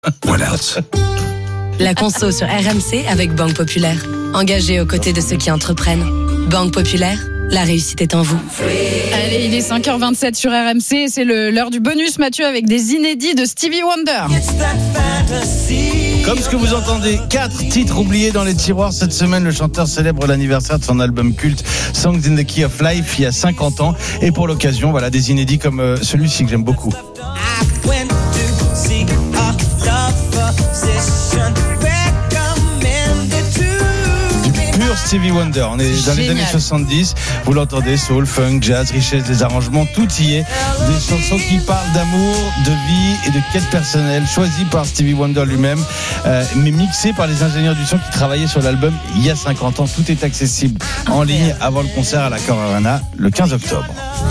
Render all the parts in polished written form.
What else? La conso sur RMC avec Banque Populaire. Engagée aux côtés de ceux qui entreprennent. Banque Populaire, la réussite est en vous. Allez, il est 5h27 sur RMC. C'est l'heure du bonus, Mathieu, avec des inédits de Stevie Wonder. Comme ce que vous entendez, 4 titres oubliés dans les tiroirs. Cette semaine, le chanteur célèbre l'anniversaire de son album culte Songs in the Key of Life il y a 50 ans. Et pour l'occasion, voilà des inédits comme celui-ci que j'aime beaucoup. Stevie Wonder, on est dans les années 70, vous l'entendez, soul, funk, jazz, richesse des arrangements, tout y est. Des chansons qui parlent d'amour, de vie et de quête personnelle, choisies par Stevie Wonder lui-même, mais mixées par les ingénieurs du son qui travaillaient sur l'album il y a 50 ans. Tout est accessible en ligne avant le concert à l'Accor Arena le 15 octobre.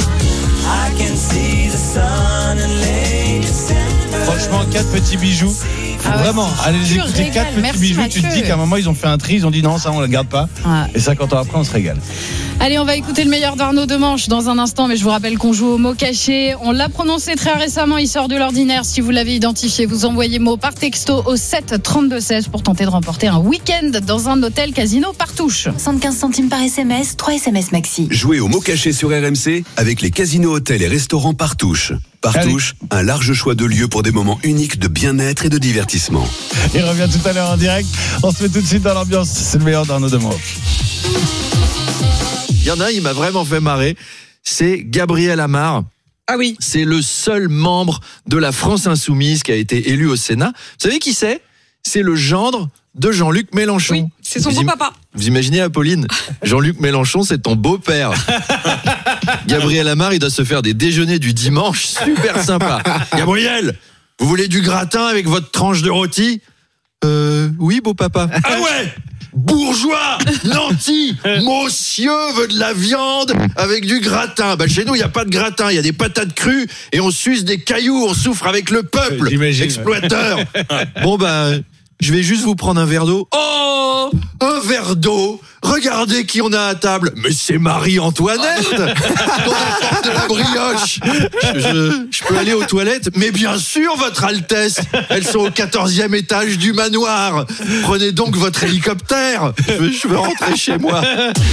Franchement, 4 petits bijoux. Vraiment, allez les écouter, 4 petits bijoux. Mathieu. Tu te dis qu'à un moment ils ont fait un tri, ils ont dit non, ça on le garde pas. Ouais. Et 50 ans après, on se régale. Allez, on va écouter le meilleur d'Arnaud Demanche dans un instant, mais je vous rappelle qu'on joue au mot caché. On l'a prononcé très récemment, il sort de l'ordinaire. Si vous l'avez identifié, vous envoyez mot par texto au 7 32 16 pour tenter de remporter un week-end dans un hôtel casino Partouche. 75 centimes par SMS, 3 SMS maxi. Jouez au mot caché sur RMC avec les casinos, hôtels et restaurants Partouche. Partouche, un large choix de lieux pour des moments uniques de bien-être et de divertissement. Il revient tout à l'heure en direct. On se met tout de suite dans l'ambiance. C'est le meilleur d'Arnaud Demanche. Il y en a un, il m'a vraiment fait marrer. C'est Gabriel Amar. Ah oui. C'est le seul membre de la France Insoumise qui a été élu au Sénat. Vous savez qui c'est ? C'est le gendre de Jean-Luc Mélenchon. Oui, c'est son beau-papa. Vous imaginez, Apolline ? Jean-Luc Mélenchon, c'est ton beau-père. Gabriel Amar, il doit se faire des déjeuners du dimanche super sympa. Gabriel, vous voulez du gratin avec votre tranche de rôti ? Oui, beau-papa. Ah ouais ? Bourgeois, nanti, monsieur veut de la viande avec du gratin. Bah chez nous, il n'y a pas de gratin, il y a des patates crues et on suce des cailloux, on souffre avec le peuple, exploiteur. Bon je vais juste vous prendre un verre d'eau. Oh, un verre d'eau. Regardez qui on a à table. Mais c'est Marie-Antoinette. On apporte de la brioche. Je peux aller aux toilettes? Mais bien sûr, votre Altesse. Elles sont au 14e étage du manoir. Prenez donc votre hélicoptère. Je veux rentrer chez moi.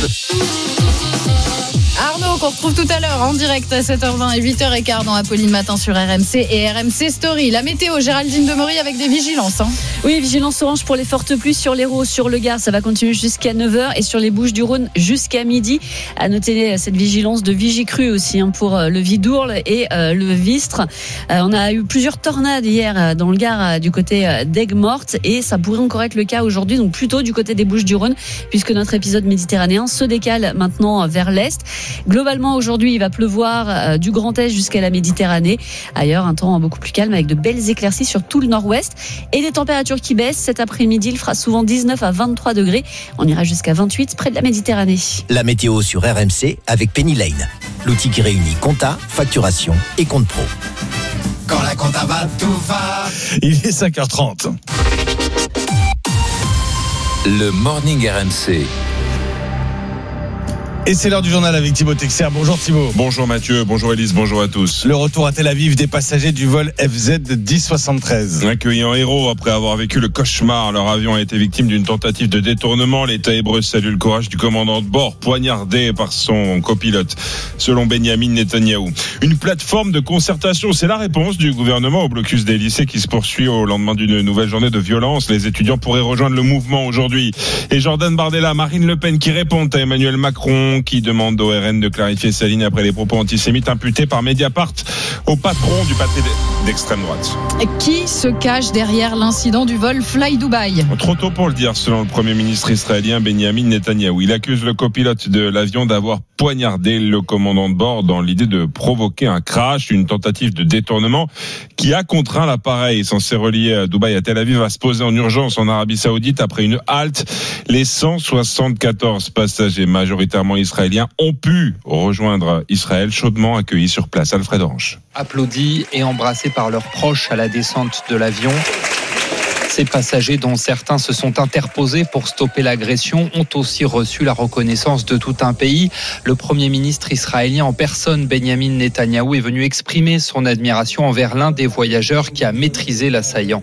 Arnaud, qu'on retrouve tout à l'heure en direct à 7h20 et 8h15 dans Apolline Matin sur RMC et RMC Story. La météo, Géraldine Demory avec des vigilances. Oui, vigilance orange pour les fortes pluies sur l'Hérault, sur le Gard. Ça va continuer jusqu'à 9h et sur les Bouches-du-Rhône jusqu'à midi. À noter cette vigilance de Vigicru aussi pour le Vidourle et le Vistre. On a eu plusieurs tornades hier dans le Gard du côté d'Aigues-Mortes et ça pourrait encore être le cas aujourd'hui, donc plutôt du côté des Bouches-du-Rhône puisque notre épisode méditerranéen se décale maintenant vers l'est. Globalement, aujourd'hui, il va pleuvoir du Grand Est jusqu'à la Méditerranée. Ailleurs, un temps beaucoup plus calme avec de belles éclaircies sur tout le nord-ouest et des températures qui baissent. Cet après-midi, il fera souvent 19 à 23 degrés. On ira jusqu'à 28 près de la Méditerranée. La météo sur RMC avec Penny Lane. L'outil qui réunit compta, facturation et compte pro. Quand la compta va, tout va. Il est 5h30. Le Morning RMC. Et c'est l'heure du journal avec Thibaut Texer. Bonjour Thibaut. Bonjour Mathieu, bonjour Elise, bonjour à tous. Le retour à Tel Aviv des passagers du vol FZ 1073. Accueillis en héros après avoir vécu le cauchemar, leur avion a été victime d'une tentative de détournement. L'État hébreu salue le courage du commandant de bord, poignardé par son copilote, selon Benjamin Netanyahou. Une plateforme de concertation, c'est la réponse du gouvernement au blocus des lycées qui se poursuit au lendemain d'une nouvelle journée de violence. Les étudiants pourraient rejoindre le mouvement aujourd'hui. Et Jordan Bardella, Marine Le Pen qui répond à Emmanuel Macron, qui demande au RN de clarifier sa ligne après les propos antisémites imputés par Mediapart au patron du parti d'extrême droite. Qui se cache derrière l'incident du vol Fly Dubai ? Trop tôt pour le dire, selon le Premier ministre israélien Benjamin Netanyahou. Il accuse le copilote de l'avion d'avoir poignardé le commandant de bord dans l'idée de provoquer un crash, une tentative de détournement qui a contraint l'appareil censé relier à Dubaï à Tel Aviv à se poser en urgence en Arabie Saoudite après une halte. Les 174 passagers majoritairement israéliens ont pu rejoindre Israël, chaudement accueillis sur place. Alfred Orange. Applaudis et embrassés par leurs proches à la descente de l'avion. Ces passagers, dont certains se sont interposés pour stopper l'agression, ont aussi reçu la reconnaissance de tout un pays. Le Premier ministre israélien en personne, Benjamin Netanyahou, est venu exprimer son admiration envers l'un des voyageurs qui a maîtrisé l'assaillant.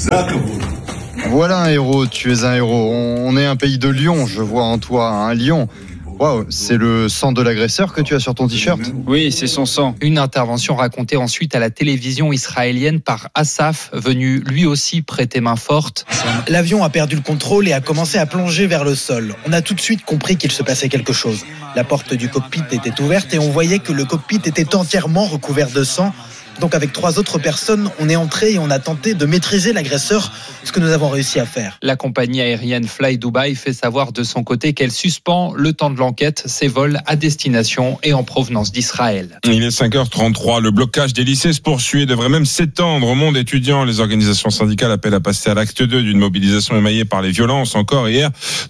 Voilà un héros, tu es un héros. On est un pays de lions, je vois en toi un lion. Waouh, c'est le sang de l'agresseur que tu as sur ton t-shirt ? Oui, c'est son sang. Une intervention racontée ensuite à la télévision israélienne par Asaf, venu lui aussi prêter main forte. L'avion a perdu le contrôle et a commencé à plonger vers le sol. On a tout de suite compris qu'il se passait quelque chose. La porte du cockpit était ouverte et on voyait que le cockpit était entièrement recouvert de sang. Donc avec 3 autres personnes, on est entré et on a tenté de maîtriser l'agresseur, ce que nous avons réussi à faire. La compagnie aérienne Fly Dubai fait savoir de son côté qu'elle suspend le temps de l'enquête ses vols à destination et en provenance d'Israël. Il est 5h33, le blocage des lycées se poursuit et devrait même s'étendre au monde étudiant. Les organisations syndicales appellent à passer à l'acte 2 d'une mobilisation émaillée par les violences. Encore hier,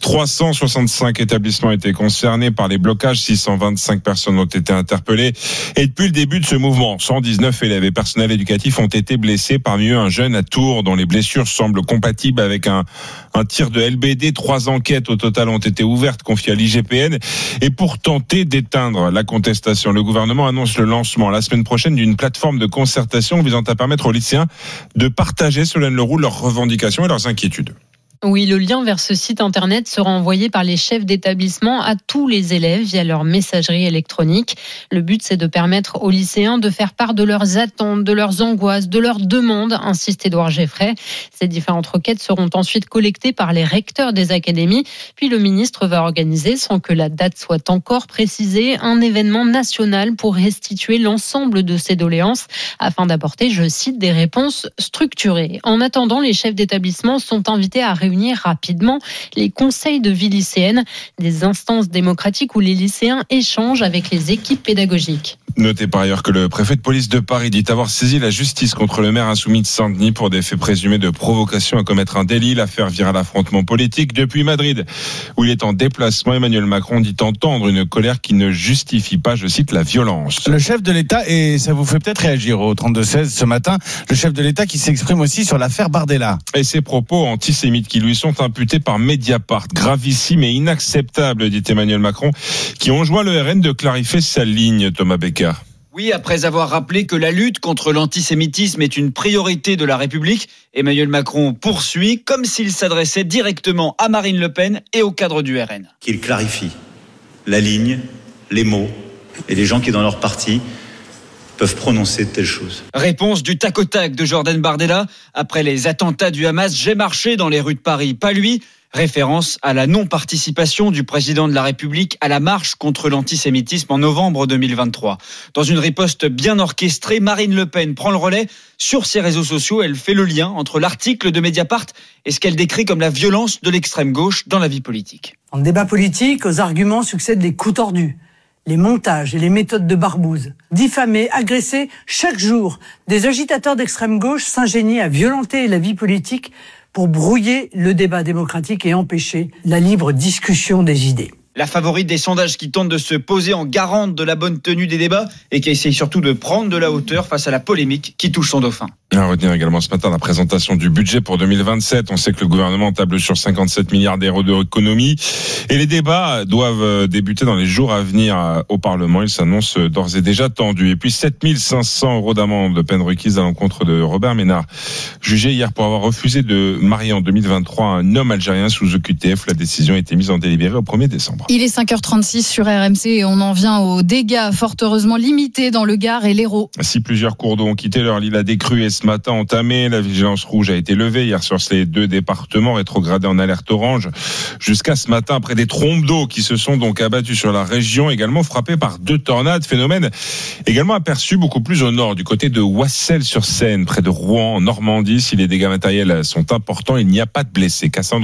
365 établissements étaient concernés par les blocages, 625 personnes ont été interpellées. Et depuis le début de ce mouvement, 119 élèves et personnels éducatifs ont été blessés, parmi eux un jeune à Tours dont les blessures semblent compatibles avec un tir de LBD. 3 enquêtes au total ont été ouvertes, confiées à l'IGPN. Et pour tenter d'éteindre la contestation, le gouvernement annonce le lancement la semaine prochaine d'une plateforme de concertation visant à permettre aux lycéens de partager, Solène Leroux, leurs revendications et leurs inquiétudes. Oui, le lien vers ce site internet sera envoyé par les chefs d'établissement à tous les élèves via leur messagerie électronique. Le but, c'est de permettre aux lycéens de faire part de leurs attentes, de leurs angoisses, de leurs demandes, insiste Édouard Geffray. Ces différentes requêtes seront ensuite collectées par les recteurs des académies. Puis le ministre va organiser, sans que la date soit encore précisée, un événement national pour restituer l'ensemble de ces doléances afin d'apporter, je cite, des réponses structurées. En attendant, les chefs d'établissement sont invités à réunir rapidement les conseils de vie lycéenne, des instances démocratiques où les lycéens échangent avec les équipes pédagogiques. Notez par ailleurs que le préfet de police de Paris dit avoir saisi la justice contre le maire insoumis de Saint-Denis pour des faits présumés de provocation à commettre un délit. L'affaire vire à l'affrontement politique. Depuis Madrid, où il est en déplacement, Emmanuel Macron dit entendre une colère qui ne justifie pas, je cite, la violence. Le chef de l'État, et ça vous fait peut-être réagir au 32-16 ce matin, le chef de l'État qui s'exprime aussi sur l'affaire Bardella. Et ses propos antisémites qui lui sont imputés par Mediapart, gravissimes et inacceptables, dit Emmanuel Macron, qui enjoint le RN de clarifier sa ligne, Thomas Becker. Oui, après avoir rappelé que la lutte contre l'antisémitisme est une priorité de la République, Emmanuel Macron poursuit comme s'il s'adressait directement à Marine Le Pen et au cadre du RN. Qu'il clarifie la ligne, les mots et les gens qui dans leur parti peuvent prononcer de telles choses. Réponse du tac au tac de Jordan Bardella. Après les attentats du Hamas, j'ai marché dans les rues de Paris, pas lui. Référence à la non-participation du président de la République à la marche contre l'antisémitisme en novembre 2023. Dans une riposte bien orchestrée, Marine Le Pen prend le relais. Sur ses réseaux sociaux, elle fait le lien entre l'article de Mediapart et ce qu'elle décrit comme la violence de l'extrême gauche dans la vie politique. En débat politique, aux arguments succèdent les coups tordus, les montages et les méthodes de barbouze. Diffamés, agressés, chaque jour, des agitateurs d'extrême gauche s'ingénient à violenter la vie politique pour brouiller le débat démocratique et empêcher la libre discussion des idées. La favorite des sondages qui tente de se poser en garante de la bonne tenue des débats et qui essaye surtout de prendre de la hauteur face à la polémique qui touche son dauphin. À retenir également ce matin la présentation du budget pour 2027. On sait que le gouvernement table sur 57 milliards d'euros d'économie et les débats doivent débuter dans les jours à venir au Parlement. Ils s'annoncent d'ores et déjà tendus. Et puis 7500 euros d'amende de peine requise à l'encontre de Robert Ménard, jugé hier pour avoir refusé de marier en 2023 un homme algérien sous OQTF. La décision a été mise en délibéré au 1er décembre. Il est 5h36 sur RMC et on en vient aux dégâts fort heureusement limités dans le Gard et l'Hérault. Si plusieurs cours d'eau ont quitté leur lit, la décrue est ce matin entamée. La vigilance rouge a été levée hier sur ces 2 départements rétrogradés en alerte orange. Jusqu'à ce matin, après des trombes d'eau qui se sont donc abattues sur la région, également frappées par 2 tornades. Phénomène également aperçu beaucoup plus au nord, du côté de Oissel-sur-Seine, près de Rouen, en Normandie. Si les dégâts matériels sont importants, il n'y a pas de blessés. Cassandre Brault.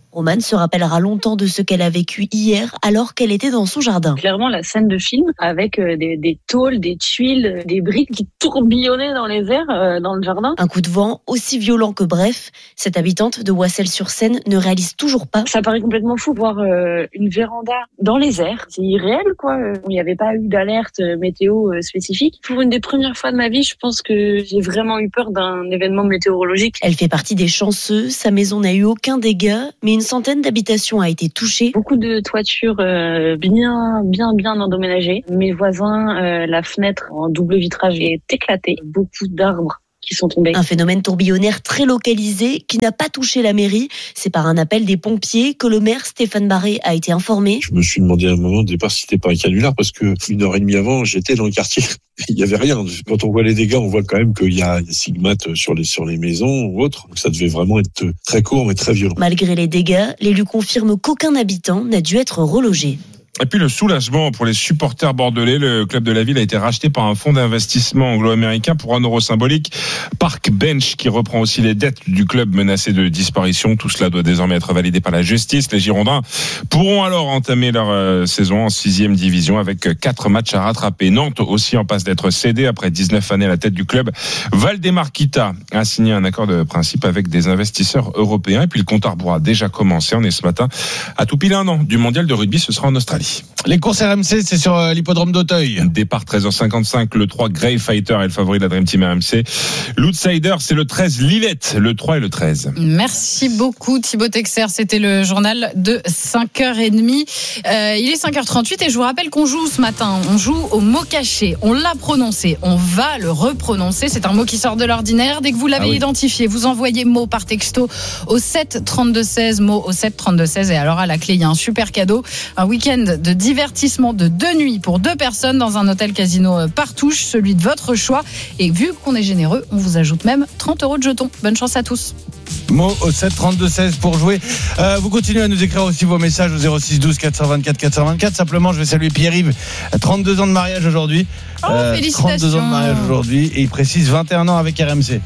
Romane se rappellera longtemps de ce qu'elle a vécu hier alors qu'elle était dans son jardin. Clairement, la scène de film avec des tôles, des tuiles, des briques qui tourbillonnaient dans les airs dans le jardin. Un coup de vent aussi violent que bref. Cette habitante de Oissel-sur-Seine ne réalise toujours pas. Ça paraît complètement fou voir une véranda dans les airs. C'est irréel, quoi. Il n'y avait pas eu d'alerte météo spécifique. Pour une des premières fois de ma vie, je pense que j'ai vraiment eu peur d'un événement météorologique. Elle fait partie des chanceux. Sa maison n'a eu aucun dégât, mais une centaine d'habitations a été touchée. Beaucoup de toitures bien endommagées. Mes voisins, la fenêtre en double vitrage est éclatée. Beaucoup d'arbres qui sont tombés. Un phénomène tourbillonnaire très localisé qui n'a pas touché la mairie. C'est par un appel des pompiers que le maire Stéphane Barré a été informé. Je me suis demandé à un moment au départ si c'était pas un canular parce que 1h30 avant, j'étais dans le quartier. Il y avait rien. Quand on voit les dégâts, on voit quand même qu'il y a des stigmates sur les maisons ou autres. Donc ça devait vraiment être très court mais très violent. Malgré les dégâts, l'élu confirme qu'aucun habitant n'a dû être relogé. Et puis le soulagement pour les supporters bordelais. Le club de la ville a été racheté par un fonds d'investissement anglo-américain pour €1 symbolique. Park Bench qui reprend aussi les dettes du club menacé de disparition. Tout cela doit désormais être validé par la justice. Les Girondins pourront alors entamer leur saison en 6e division avec 4 matchs à rattraper. Nantes aussi en passe d'être cédé après 19 années à la tête du club. Valdemar Kita a signé un accord de principe avec des investisseurs européens. Et puis le compte à rebours a déjà commencé. On est ce matin à tout pile 1 an du mondial de rugby. Ce sera en Australie. Les courses RMC, c'est sur l'hippodrome d'Auteuil. Départ 13h55, le 3 Grey Fighter est le favori de la Dream Team RMC. L'outsider, c'est le 13 Lillette, le 3 et le 13. Merci beaucoup Thibaut Texer, c'était le journal de 5h30. Il est 5h38 et je vous rappelle qu'on joue ce matin, on joue au mot caché. On l'a prononcé, on va le reprononcer. C'est un mot qui sort de l'ordinaire. Dès que vous l'avez identifié, vous envoyez mot par texto au 7 32 16, mot au 7 32 16. Et alors à la clé, il y a un super cadeau, un week-end de divertissement de 2 nuits pour 2 personnes dans un hôtel casino Partouche, celui de votre choix. Et vu qu'on est généreux, on vous ajoute même 30 € de jetons. Bonne chance à tous. Mot au 7 32 16 pour jouer. Vous continuez à nous écrire aussi vos messages au 06 12 424 424. Simplement, je vais saluer Pierre-Yves, 32 ans de mariage aujourd'hui. Félicitations. 32 ans de mariage aujourd'hui et il précise 21 ans avec RMC.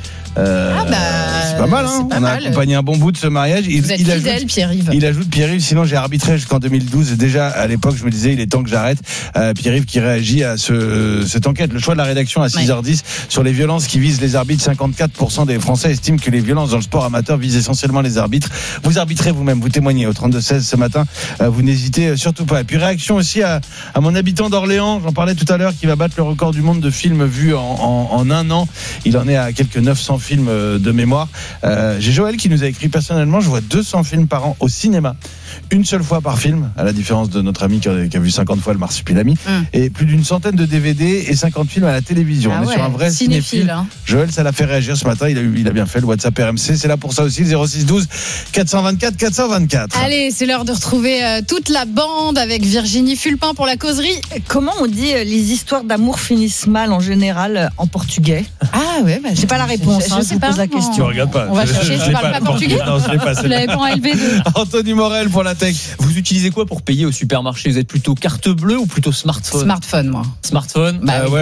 C'est pas mal, hein. On a accompagné un bon bout de ce mariage. Vous êtes fidèle, Pierre-Yves. Il ajoute Pierre-Yves, sinon j'ai arbitré jusqu'en 2012. Déjà à l'époque, je me disais il est temps que j'arrête. Pierre-Yves qui réagit à cette enquête, le choix de la rédaction à 6h10 sur les violences qui visent les arbitres. 54% des Français estiment que les violences dans le sport amateur visent essentiellement les arbitres. Vous arbitrez vous-même, vous témoignez au 32-16 ce matin. Vous n'hésitez surtout pas. Et puis réaction aussi à mon habitant d'Orléans, j'en parlais tout à l'heure, qui va battre le record du monde de films vus en 1 an. Il en est à quelques 900 films de mémoire. J'ai Joël qui nous a écrit: personnellement, je vois 200 films par an au cinéma. Une seule fois par film, à la différence de notre ami qui a vu 50 fois le Marsupilami, et plus d'une centaine de DVD et 50 films à la télévision. On est sur un vrai cinéphile. Hein. Joël, ça l'a fait réagir ce matin. Il a bien fait le WhatsApp RMC. C'est là pour ça aussi, 06 12 424 424. Allez, c'est l'heure de retrouver toute la bande avec Virginie Fulpin pour la causerie. Comment on dit les histoires d'amour finissent mal en général en portugais? Ah ouais, j'ai pas la réponse. Je sais pas. Pose la question. Tu regardes pas. On va chercher. Tu parles pas portugais? Non, je l'ai pas. Vous l'avez pas en LV2. Anthony Morel pour la tech. Vous utilisez quoi pour payer au supermarché? Vous êtes plutôt carte bleue ou plutôt smartphone? Smartphone, moi. Smartphone?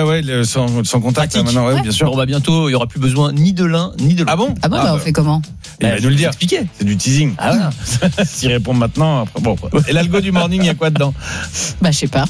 Sans contact maintenant, ouais, bien sûr. Bon, bientôt, il y aura plus besoin ni de l'un ni de l'autre. Ah bon? On fait comment? Il va nous le dire. C'est du teasing. Ah voilà. S'il répond maintenant, après, bon. Et l'algo du morning, il y a quoi dedans? Je sais pas.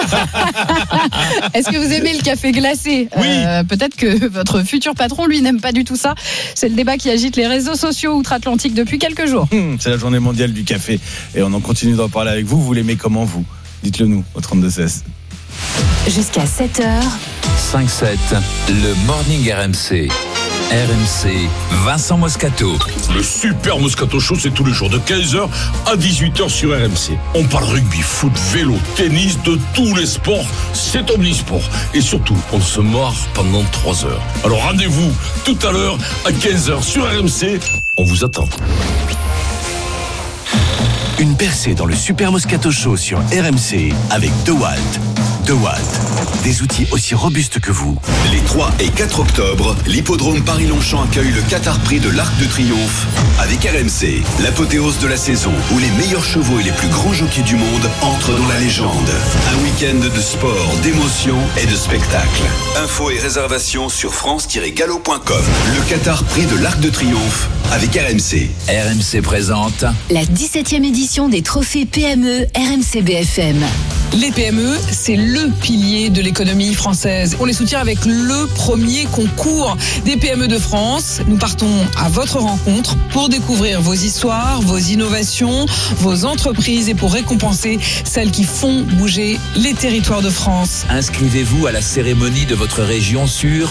Est-ce que vous aimez le café glacé? Oui. Peut-être que votre futur patron, lui, n'aime pas du tout ça. C'est le débat qui agite les réseaux sociaux outre-Atlantique depuis quelques jours. C'est la journée mondiale du café et on en continue d'en parler avec vous. Vous l'aimez comment, vous? Dites-le nous au 32-16. Jusqu'à 7h. 5-7, le Morning RMC. RMC, Vincent Moscato. Le super Moscato Show, c'est tous les jours de 15h à 18h sur RMC. On parle rugby, foot, vélo, tennis, de tous les sports. C'est omnisport. Et surtout, on se marre pendant 3 heures. Alors rendez-vous tout à l'heure à 15h sur RMC. On vous attend. Une percée dans le Super Moscato Show sur RMC avec DeWalt. DeWalt, des outils aussi robustes que vous. Les 3 et 4 octobre, l'hippodrome Paris-Longchamp accueille le Qatar Prix de l'Arc de Triomphe avec RMC, l'apothéose de la saison où les meilleurs chevaux et les plus grands jockeys du monde entrent dans la légende. Un week-end de sport, d'émotion et de spectacle. Infos et réservations sur france-gallo.com. Le Qatar Prix de l'Arc de Triomphe avec RMC. RMC présente la 17e édition des trophées PME RMC BFM. Les PME, c'est le pilier de l'économie française. On les soutient avec le premier concours des PME de France. Nous partons à votre rencontre pour découvrir vos histoires, vos innovations, vos entreprises et pour récompenser celles qui font bouger les territoires de France. Inscrivez-vous à la cérémonie de votre région sur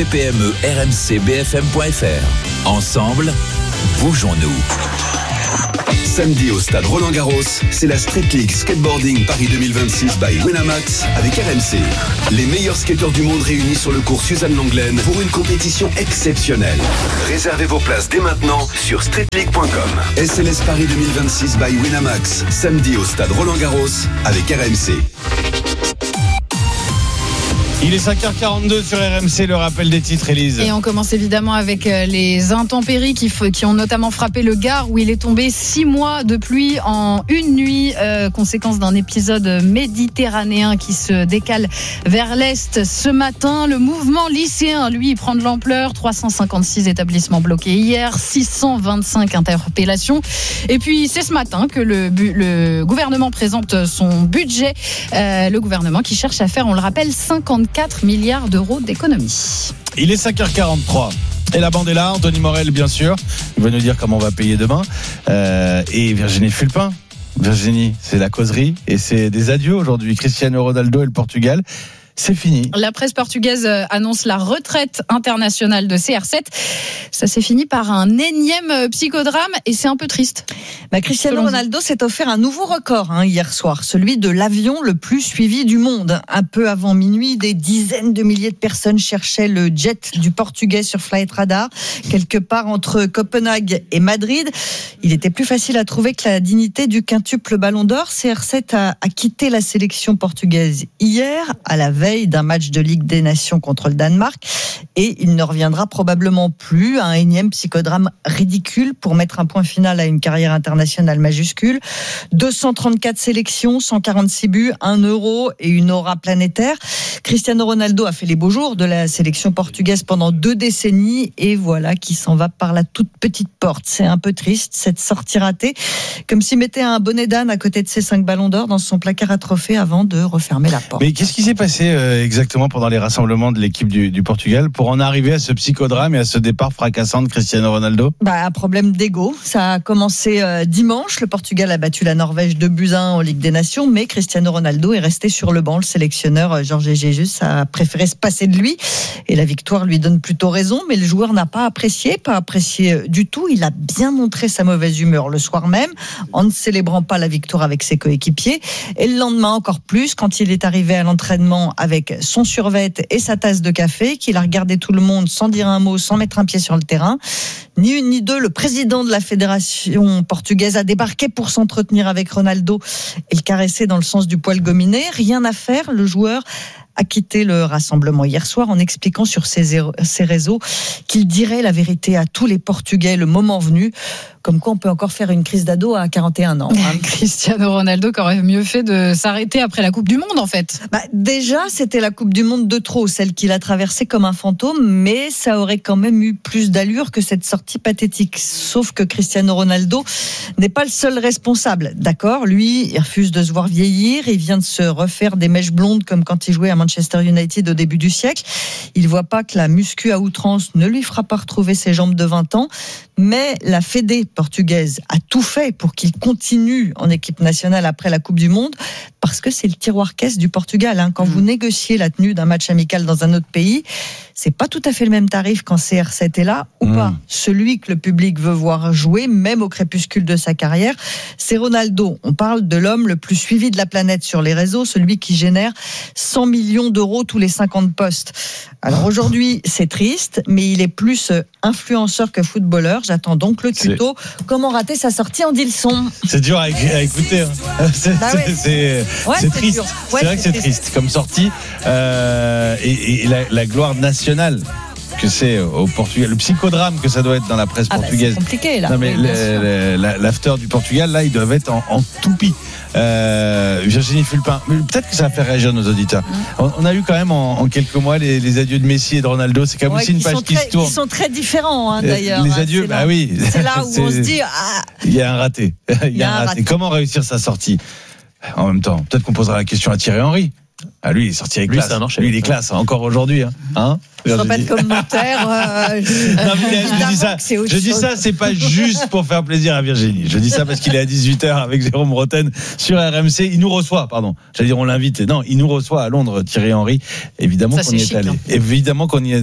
trophée-PME-RMC-BFM.fr. Ensemble, bougeons-nous. Samedi au stade Roland-Garros, c'est la Street League Skateboarding Paris 2026 by Winamax avec RMC. Les meilleurs skateurs du monde réunis sur le cours Suzanne Lenglen pour une compétition exceptionnelle. Réservez vos places dès maintenant sur streetleague.com. SLS Paris 2026 by Winamax, samedi au stade Roland-Garros avec RMC. Il est 5h42 sur RMC, le rappel des titres, Élise. Et on commence évidemment avec les intempéries qui ont notamment frappé le Gard où il est tombé 6 mois de pluie en une nuit, conséquence d'un épisode méditerranéen qui se décale vers l'est ce matin. Le mouvement lycéen, lui, prend de l'ampleur. 356 établissements bloqués hier, 625 interpellations. Et puis c'est ce matin que le gouvernement présente son budget. Le gouvernement qui cherche à faire, on le rappelle, 54 milliards d'euros d'économies. Il est 5h43. Et la bande est là, Anthony Morel bien sûr. Il va nous dire comment on va payer demain. Et Virginie Fulpin. Virginie, c'est la causerie et c'est des adieux aujourd'hui. Cristiano Ronaldo et le Portugal. C'est fini. La presse portugaise annonce la retraite internationale de CR7. Ça s'est fini par un énième psychodrame et c'est un peu triste. Cristiano Ronaldo s'est offert un nouveau record hier soir, celui de l'avion le plus suivi du monde. Un peu avant minuit, des dizaines de milliers de personnes cherchaient le jet du Portugais sur Flight Radar, quelque part entre Copenhague et Madrid. Il était plus facile à trouver que la dignité du quintuple Ballon d'Or. CR7 a quitté la sélection portugaise hier, à la veille d'un match de Ligue des Nations contre le Danemark, et il ne reviendra probablement plus. Un énième psychodrame ridicule pour mettre un point final à une carrière internationale majuscule. 234 sélections, 146 buts, 1 euro et une aura planétaire. Cristiano Ronaldo a fait les beaux jours de la sélection portugaise pendant 2 décennies et voilà qui s'en va par la toute petite porte. C'est un peu triste, cette sortie ratée, comme s'il mettait un bonnet d'âne à côté de ses 5 ballons d'or dans son placard à trophées avant de refermer la porte. Mais qu'est-ce qui s'est passé exactement pendant les rassemblements de l'équipe du Portugal pour en arriver à ce psychodrame et à ce départ fracassant de Cristiano Ronaldo? Un problème d'ego. Ça a commencé dimanche. Le Portugal a battu la Norvège 2-1 en Ligue des Nations, mais Cristiano Ronaldo est resté sur le banc. Le sélectionneur Jorge Jesus a préféré se passer de lui et la victoire lui donne plutôt raison, mais le joueur n'a pas apprécié du tout. Il a bien montré sa mauvaise humeur le soir même en ne célébrant pas la victoire avec ses coéquipiers et le lendemain encore plus quand il est arrivé à l'entraînement avec son survêt et sa tasse de café, qu'il a regardé tout le monde sans dire un mot, sans mettre un pied sur le terrain. Ni une ni deux, le président de la fédération portugaise a débarqué pour s'entretenir avec Ronaldo et le caresser dans le sens du poil gominé. Rien à faire, le joueur a quitté le rassemblement hier soir en expliquant sur ses réseaux qu'il dirait la vérité à tous les Portugais le moment venu. Comme quoi on peut encore faire une crise d'ado à 41 ans. Cristiano Ronaldo qui aurait mieux fait de s'arrêter après la Coupe du Monde en fait. Déjà c'était la Coupe du Monde de trop, celle qu'il a traversée comme un fantôme, mais ça aurait quand même eu plus d'allure que cette sortie pathétique. Sauf que Cristiano Ronaldo n'est pas le seul responsable. D'accord, lui il refuse de se voir vieillir, il vient de se refaire des mèches blondes comme quand il jouait à Manchester United au début du siècle. Il voit pas que la muscu à outrance ne lui fera pas retrouver ses jambes de 20 ans, mais la Fédé portugaise a tout fait pour qu'il continue en équipe nationale après la Coupe du Monde, parce que c'est le tiroir caisse du Portugal. Quand vous négociez la tenue d'un match amical dans un autre pays, c'est pas tout à fait le même tarif quand CR7 est là ou pas. Celui que le public veut voir jouer, même au crépuscule de sa carrière, c'est Ronaldo. On parle de l'homme le plus suivi de la planète sur les réseaux, celui qui génère 100 millions million d'euros tous les 50 postes. Alors aujourd'hui, c'est triste, mais il est plus influenceur que footballeur. J'attends donc le tuto. Comment rater sa sortie en Dilson. C'est dur à écouter. Hein. C'est triste. Ouais, c'est vrai que c'est triste comme sortie. Et la gloire nationale que c'est au Portugal, le psychodrame que ça doit être dans la presse portugaise. C'est compliqué là. Non mais l'after du Portugal, là, ils doivent être en toupie. Virginie Fulpin, peut-être que ça va faire réagir nos auditeurs. On a eu quand même en quelques mois les adieux de Messi et de Ronaldo. C'est quand même aussi une page qui se tourne. Ils sont très différents d'ailleurs. Les adieux, bah oui. C'est là où on se dit il y a un raté. Il y a un raté. Comment réussir sa sortie? En même temps, peut-être qu'on posera la question à Thierry Henry. Ah, lui, il est sorti avec classe. Lui, il est classe, encore aujourd'hui. Hein, je ne pas de commentaire. Non, mais je dis ça, c'est pas juste pour faire plaisir à Virginie. Je dis ça parce qu'il est à 18h avec Jérôme Roten sur RMC. Il nous reçoit, pardon. J'allais dire, on l'invite. Non, il nous reçoit à Londres, Thierry Henry. Évidemment ça, qu'on y est allé. Hein. Évidemment qu'on y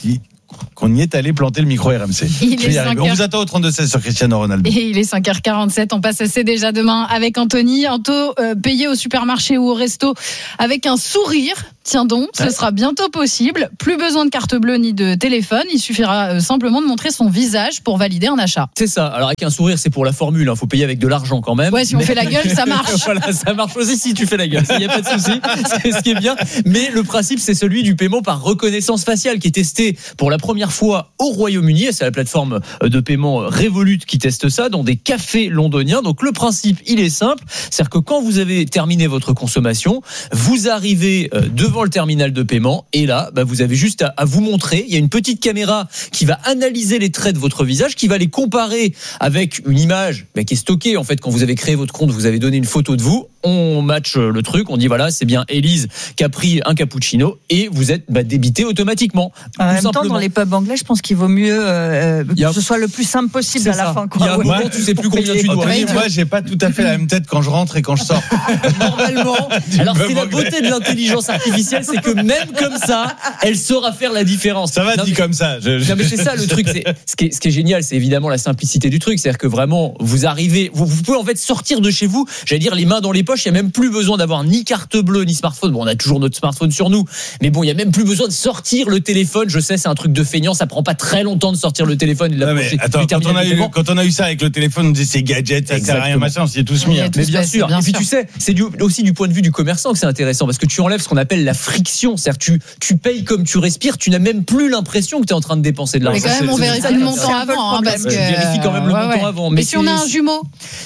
est allé planter le micro RMC. On vous attend au 32-16 sur Cristiano Ronaldo. Et il est 5h47, on passe à C'est déjà demain avec Anthony. Anto, payé au supermarché ou au resto avec un sourire. Tiens donc, ce sera bientôt possible. Plus besoin de carte bleue ni de téléphone. Il suffira simplement de montrer son visage pour valider un achat. C'est ça. Alors avec un sourire, c'est pour la formule. Faut payer avec de l'argent quand même. Ouais, si on fait la gueule, ça marche. Voilà, ça marche aussi si tu fais la gueule. Il n'y a pas de souci. C'est ce qui est bien. Mais le principe, c'est celui du paiement par reconnaissance faciale qui est testé pour la première fois au Royaume-Uni. C'est la plateforme de paiement Revolut qui teste ça dans des cafés londoniens. Donc le principe, il est simple. C'est-à-dire que quand vous avez terminé votre consommation, vous arrivez devant le terminal de paiement et là, vous avez juste à vous montrer. Il y a une petite caméra qui va analyser les traits de votre visage, qui va les comparer avec une image qui est stockée. En fait, quand vous avez créé votre compte, vous avez donné une photo de vous. On match le truc, on dit voilà, c'est bien Élise qui a pris un cappuccino et vous êtes débité automatiquement. En même temps, dans les pubs anglais, je pense qu'il vaut mieux que ce soit le plus simple possible à la fin. Il y a un moment, tu sais plus combien tu dois. Moi, j'ai pas tout à fait la même tête quand je rentre et quand je sors. Normalement. Alors, c'est la beauté de l'intelligence artificielle, c'est que même comme ça, elle saura faire la différence. Ça va dit comme ça. Non, mais c'est ça le truc. Ce qui est génial, c'est évidemment la simplicité du truc. C'est-à-dire que vraiment, vous arrivez, vous pouvez en fait sortir de chez vous, j'allais dire les mains dans les poches. Il n'y a même plus besoin d'avoir ni carte bleue ni smartphone. Bon, on a toujours notre smartphone sur nous, mais bon, il n'y a même plus besoin de sortir le téléphone. Je sais, c'est un truc de feignant. Ça prend pas très longtemps de sortir le téléphone et de l'approcher. Attends, quand on a eu ça avec le téléphone, on disait c'est gadget, ça sert à rien, machin, on s'y est tous mis. Mais bien sûr. Et puis tu sais, c'est aussi du point de vue du commerçant que c'est intéressant parce que tu enlèves ce qu'on appelle la friction. C'est-à-dire tu payes comme tu respires, tu n'as même plus l'impression que tu es en train de dépenser de l'argent. Mais quand même, on vérifie le montant avant, parce que vérifie quand même le montant avant. Mais si on a un jumeau,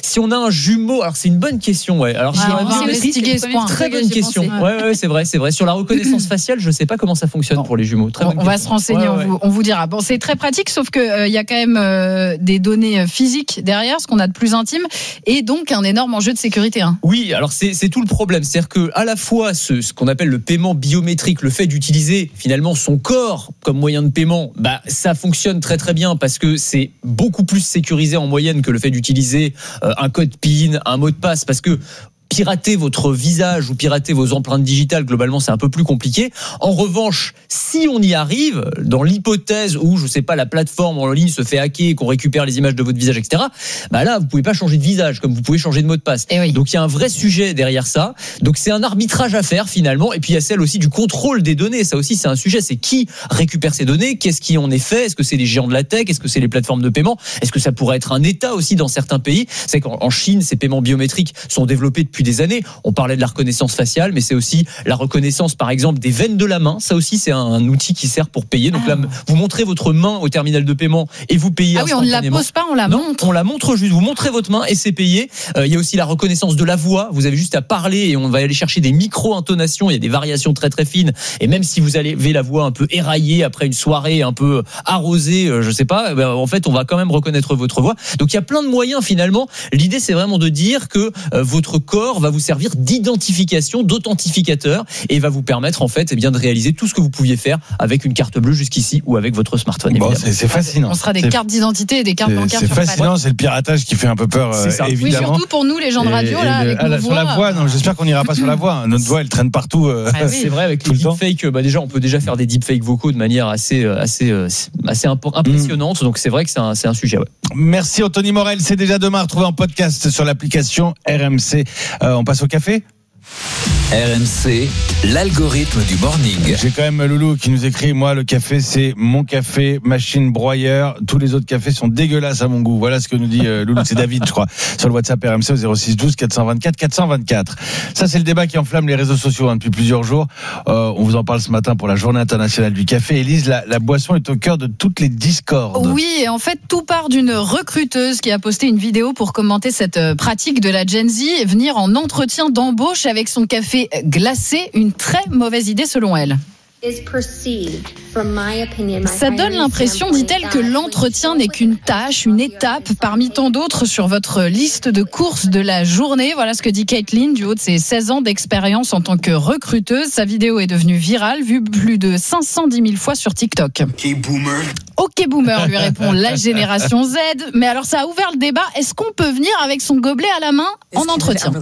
alors c'est une bonne question, ouais. Alors très bonne question. Ouais, c'est vrai. Sur la reconnaissance faciale, je sais pas comment ça fonctionne pour les jumeaux. On va se renseigner, on vous dira. Bon, c'est très pratique, sauf que il y a quand même des données physiques derrière, ce qu'on a de plus intime, et donc un énorme enjeu de sécurité. Oui, alors c'est tout le problème, c'est-à-dire que à la fois ce qu'on appelle le paiement biométrique, le fait d'utiliser finalement son corps comme moyen de paiement, ça fonctionne très très bien parce que c'est beaucoup plus sécurisé en moyenne que le fait d'utiliser un code PIN, un mot de passe, parce que pirater votre visage ou pirater vos empreintes digitales, globalement, c'est un peu plus compliqué. En revanche, si on y arrive, dans l'hypothèse où, je sais pas, la plateforme en ligne se fait hacker et qu'on récupère les images de votre visage, etc., là, vous pouvez pas changer de visage, comme vous pouvez changer de mot de passe. Donc, il y a un vrai sujet derrière ça. Donc, c'est un arbitrage à faire, finalement. Et puis, il y a celle aussi du contrôle des données. Ça aussi, c'est un sujet. C'est qui récupère ces données? Qu'est-ce qui en est fait? Est-ce que c'est les géants de la tech? Est-ce que c'est les plateformes de paiement? Est-ce que ça pourrait être un État aussi dans certains pays? C'est qu'en Chine, ces paiements biométriques sont développés depuis des années. On parlait de la reconnaissance faciale, mais c'est aussi la reconnaissance, par exemple, des veines de la main. Ça aussi, c'est un outil qui sert pour payer. Donc là, vous montrez votre main au terminal de paiement et vous payez instantanément. On ne la pose pas, on la montre. On la montre juste. Vous montrez votre main et c'est payé. Il y a aussi la reconnaissance de la voix. Vous avez juste à parler et on va aller chercher des micro-intonations. Il y a des variations très très fines. Et même si vous avez la voix un peu éraillée après une soirée un peu arrosée, je sais pas, en fait, on va quand même reconnaître votre voix. Donc il y a plein de moyens finalement. L'idée, c'est vraiment de dire que votre corps va vous servir d'identification, d'authentificateur et va vous permettre en fait de réaliser tout ce que vous pouviez faire avec une carte bleue jusqu'ici ou avec votre smartphone. Bon, c'est fascinant. On sera des cartes d'identité et des cartes bancaires. C'est fascinant, c'est le piratage qui fait un peu peur, évidemment. Oui, surtout pour nous les gens de radio sur la voix, non, j'espère qu'on n'ira pas sur la voix. Notre voix, elle traîne partout. C'est vrai, avec les deepfakes, déjà on peut déjà faire des deepfakes vocaux de manière assez impressionnante. Donc c'est vrai que c'est un sujet. Merci Anthony Morel, c'est déjà demain. Retrouvez en podcast sur l'application RMC. On passe au café. RMC, l'algorithme du morning. J'ai quand même Loulou qui nous écrit, moi le café c'est mon café, machine broyeur, tous les autres cafés sont dégueulasses à mon goût. Voilà ce que nous dit Loulou, c'est David je crois, sur le WhatsApp RMC au 06 12 424 424. Ça c'est le débat qui enflamme les réseaux sociaux depuis plusieurs jours. On vous en parle ce matin pour la journée internationale du café. Élise, la boisson est au cœur de toutes les discordes. Oui, et en fait tout part d'une recruteuse qui a posté une vidéo pour commenter cette pratique de la Gen Z et venir en entretien d'embauche avec son café glacé, une très mauvaise idée selon elle. Ça donne l'impression, dit-elle, que l'entretien n'est qu'une tâche, une étape parmi tant d'autres sur votre liste de courses de la journée. Voilà ce que dit Caitlin du haut de ses 16 ans d'expérience en tant que recruteuse. Sa vidéo est devenue virale, vue plus de 510 000 fois sur TikTok. Ok boomer, lui répond la génération Z. Mais alors ça a ouvert le débat. Est-ce qu'on peut venir avec son gobelet à la main en entretien?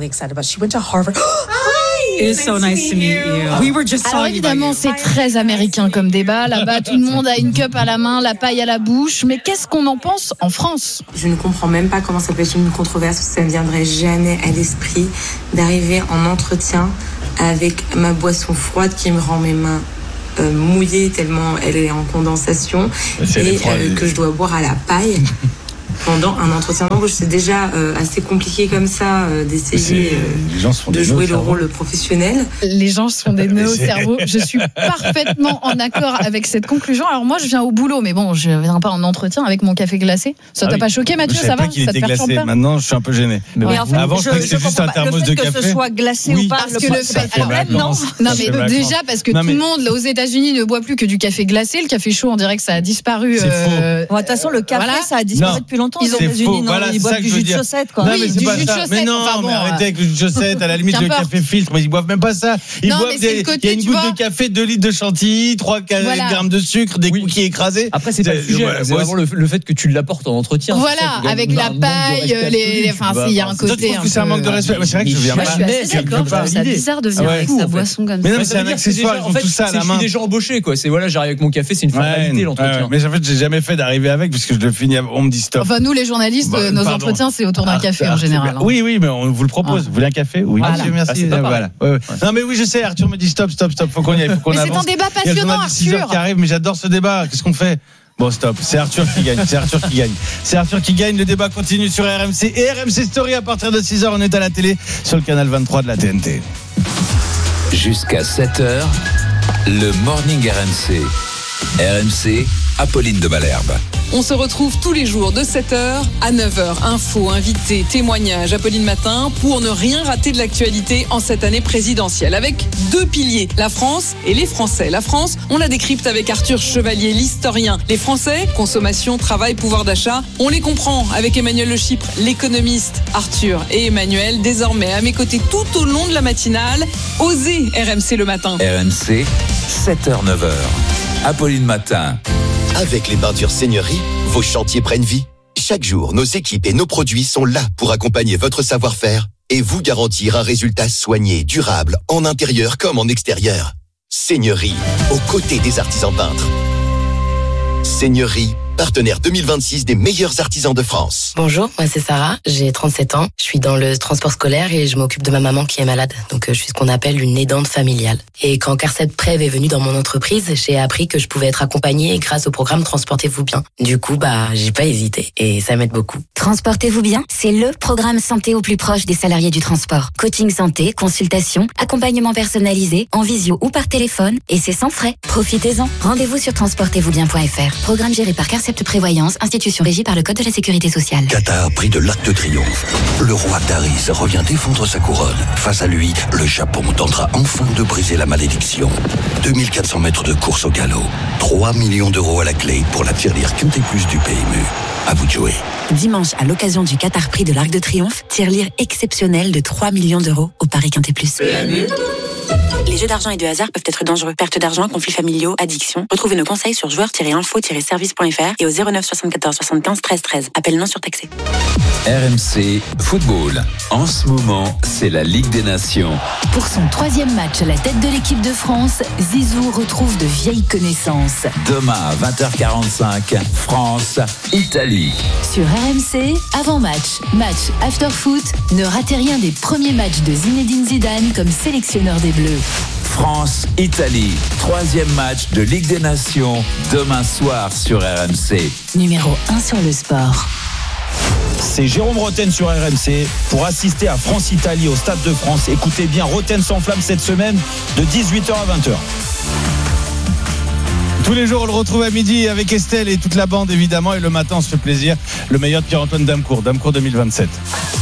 Alors évidemment, c'est très américain comme débat. Là-bas, tout le monde a une cup à la main, la paille à la bouche. Mais qu'est-ce qu'on en pense en France? Je ne comprends même pas comment ça peut être une controverse. Ça ne viendrait jamais à l'esprit d'arriver en entretien avec ma boisson froide qui me rend mes mains mouillée tellement elle est en condensation et que je dois boire à la paille pendant un entretien d'embauche. C'est déjà assez compliqué comme ça d'essayer de jouer le rôle professionnel. Les gens se font des nœuds au cerveau. Je suis parfaitement en accord avec cette conclusion. Alors moi je viens au boulot, mais bon, je ne viens pas en entretien avec mon café glacé. Ça t'a pas choqué, Mathieu? Ça va? Ça te perturbe pas? Maintenant je suis un peu gêné. Mais en fait, avant je croyais que c'était juste un thermos de café. Que ce soit glacé ou pas, parce que le fait, non mais déjà parce que tout le monde aux États-Unis ne boit plus que du café glacé. Le café chaud, on dirait que ça a disparu. C'est faux. De toute façon, le café ça a disparu depuis longtemps. Ils ont voilà, ils boivent du jus de chaussette, quoi. Non, oui, mais c'est du pas jus de ça. chaussette. Mais non, enfin, bon, mais arrêtez avec le jus de chaussette. À la limite, le café filtre, mais ils boivent même pas ça. Ils boivent il y a une goutte de café, 2 litres de chantilly, 3 grammes de sucre, des cookies écrasés. Après, c'est pas le sujet. C'est vraiment le fait que tu l'apportes en entretien. Voilà, avec la paille, enfin, il y a un côté. C'est un manque de respect. C'est vrai que je viens pas. C'est bizarre de venir avec sa boisson comme ça. Mais non, c'est un accessoire. Ils ont tout ça à la main. Je suis déjà embauché, quoi. C'est voilà, j'arrive avec mon café, c'est une formalité l'entretien. Mais en fait, j'ai jamais fait d'arriver avec parce que je le finis. On me dit stop. Enfin, nous, les journalistes, nos entretiens, c'est autour d'un café en général. Oui, mais on vous le propose. Vous voulez un café? Oui, monsieur, merci. Voilà. Non, mais oui, je sais, Arthur me dit stop. Faut qu'on y aille, faut qu'on avance. Mais c'est un débat passionnant, Arthur. Il y a le journal de 6 heures qui arrive, mais j'adore ce débat. Qu'est-ce qu'on fait? Bon, stop. C'est Arthur qui gagne. C'est Arthur qui gagne. Le débat continue sur RMC et RMC Story à partir de 6h. On est à la télé sur le canal 23 de la TNT. Jusqu'à 7h, le Morning RMC. RMC, Apolline de Malherbe. On se retrouve tous les jours de 7h à 9h. Infos, invités, témoignages, Apolline Matin, pour ne rien rater de l'actualité en cette année présidentielle. Avec 2 piliers, la France et les Français. La France, on la décrypte avec Arthur Chevalier, l'historien. Les Français, consommation, travail, pouvoir d'achat, on les comprend avec Emmanuel Le Chypre, l'économiste. Arthur et Emmanuel, désormais à mes côtés tout au long de la matinale. Osez RMC le matin. RMC, 7h-9h. Apolline Matin. Avec les peintures Seigneurie, vos chantiers prennent vie. Chaque jour, nos équipes et nos produits sont là pour accompagner votre savoir-faire et vous garantir un résultat soigné, durable, en intérieur comme en extérieur. Seigneurie, aux côtés des artisans peintres. Seigneurie, partenaire 2026 des meilleurs artisans de France. Bonjour, moi c'est Sarah, j'ai 37 ans. Je suis dans le transport scolaire et je m'occupe de ma maman qui est malade. Donc je suis ce qu'on appelle une aidante familiale. Et quand Carcet Prev est venu dans mon entreprise, j'ai appris que je pouvais être accompagnée grâce au programme Transportez-vous bien. Du coup, j'ai pas hésité et ça m'aide beaucoup. Transportez-vous bien, c'est le programme santé au plus proche des salariés du transport. Coaching santé, consultation, accompagnement personnalisé, en visio ou par téléphone, et c'est sans frais. Profitez-en. Rendez-vous sur transportez-vous-bien.fr. Programme géré par Carcet Prévoyance, institution régie par le Code de la Sécurité sociale. Qatar, prix de l'Arc de Triomphe. Le roi Taris revient défendre sa couronne. Face à lui, le Japon tentera enfin de briser la malédiction. 2400 mètres de course au galop. 3 millions d'euros à la clé pour la tirelire Quintet Plus du PMU. À vous de jouer. Dimanche, à l'occasion du Qatar Prix de l'Arc de Triomphe, tirelire exceptionnelle de 3 millions d'euros au Paris Quintet Plus. PMU. Les jeux d'argent et de hasard peuvent être dangereux. Perte d'argent, conflits familiaux, addiction. Retrouvez nos conseils sur joueurs-info-service.fr et au 09 74 75 13 13. Appel non surtaxé. RMC Football. En ce moment, c'est la Ligue des Nations. Pour son 3e match à la tête de l'équipe de France, Zizou retrouve de vieilles connaissances. Demain à 20h45, France-Italie. Sur RMC, avant-match, match after-foot, ne ratez rien des premiers matchs de Zinedine Zidane comme sélectionneur des Bleus. France-Italie, 3e match de Ligue des Nations, demain soir sur RMC. Numéro 1 sur le sport. C'est Jérôme Roten sur RMC pour assister à France-Italie au Stade de France. Écoutez bien, Roten s'enflamme cette semaine de 18h à 20h. Tous les jours, on le retrouve à midi avec Estelle et toute la bande, évidemment. Et le matin, on se fait plaisir. Le meilleur de Pierre-Antoine Damecourt 2027.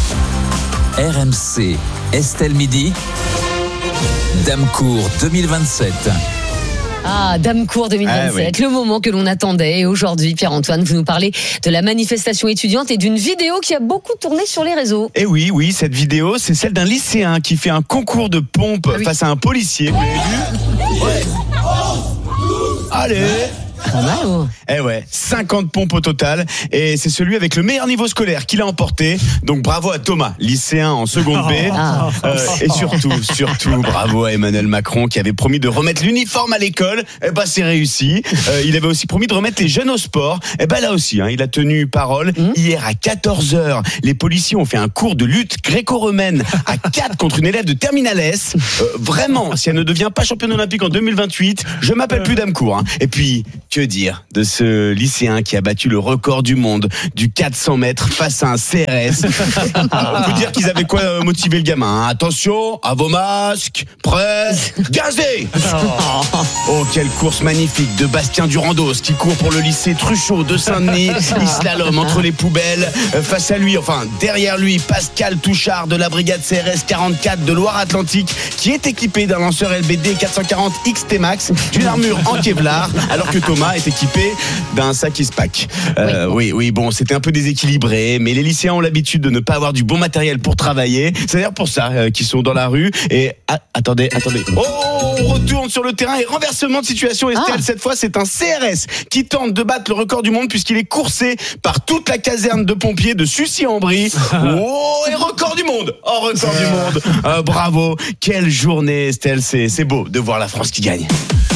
RMC, Estelle midi, Damecourt 2027. Ah, Damecourt 2027, le moment que l'on attendait. Et aujourd'hui, Pierre-Antoine, vous nous parlez de la manifestation étudiante et d'une vidéo qui a beaucoup tourné sur les réseaux. Et oui, cette vidéo, c'est celle d'un lycéen qui fait un concours de pompe face à un policier. Vous l'avez vu ? Ouais. Allez. Pas mal, oh. Eh ouais, 50 pompes au total. Et c'est celui avec le meilleur niveau scolaire qui l'a emporté. Donc bravo à Thomas, lycéen en seconde B. Et surtout, bravo à Emmanuel Macron qui avait promis de remettre l'uniforme à l'école. Eh ben, c'est réussi. Il avait aussi promis de remettre les jeunes au sport. Eh ben, là aussi, il a tenu parole. Hier à 14h, les policiers ont fait un cours de lutte gréco-romaine à 4 contre une élève de Terminal S. Vraiment, si elle ne devient pas championne olympique en 2028, je m'appelle plus Damecourt. Et puis, que dire de ce lycéen qui a battu le record du monde du 400 mètres face à un CRS. On peut dire qu'ils avaient quoi motiver le gamin. Attention, à vos masques, prêts, gazez. Oh, quelle course magnifique de Bastien Durandos qui court pour le lycée Truchot de Saint-Denis. Il slalom entre les poubelles. Face à lui, derrière lui, Pascal Touchard de la brigade CRS 44 de Loire-Atlantique qui est équipé d'un lanceur LBD 440 XT Max, d'une armure en Kevlar, alors que Thomas est équipé d'un sac Ispac. Oui, bon, c'était un peu déséquilibré, mais les lycéens ont l'habitude de ne pas avoir du bon matériel pour travailler. C'est d'ailleurs pour ça qu'ils sont dans la rue. Et attendez. Oh, on retourne sur le terrain et renversement de situation. Estelle, cette fois, c'est un CRS qui tente de battre le record du monde puisqu'il est coursé par toute la caserne de pompiers de Sucy-en-Brie. Oh, et record du monde. Oh, record du monde. Bravo. Quelle journée, Estelle. C'est beau de voir la France qui gagne.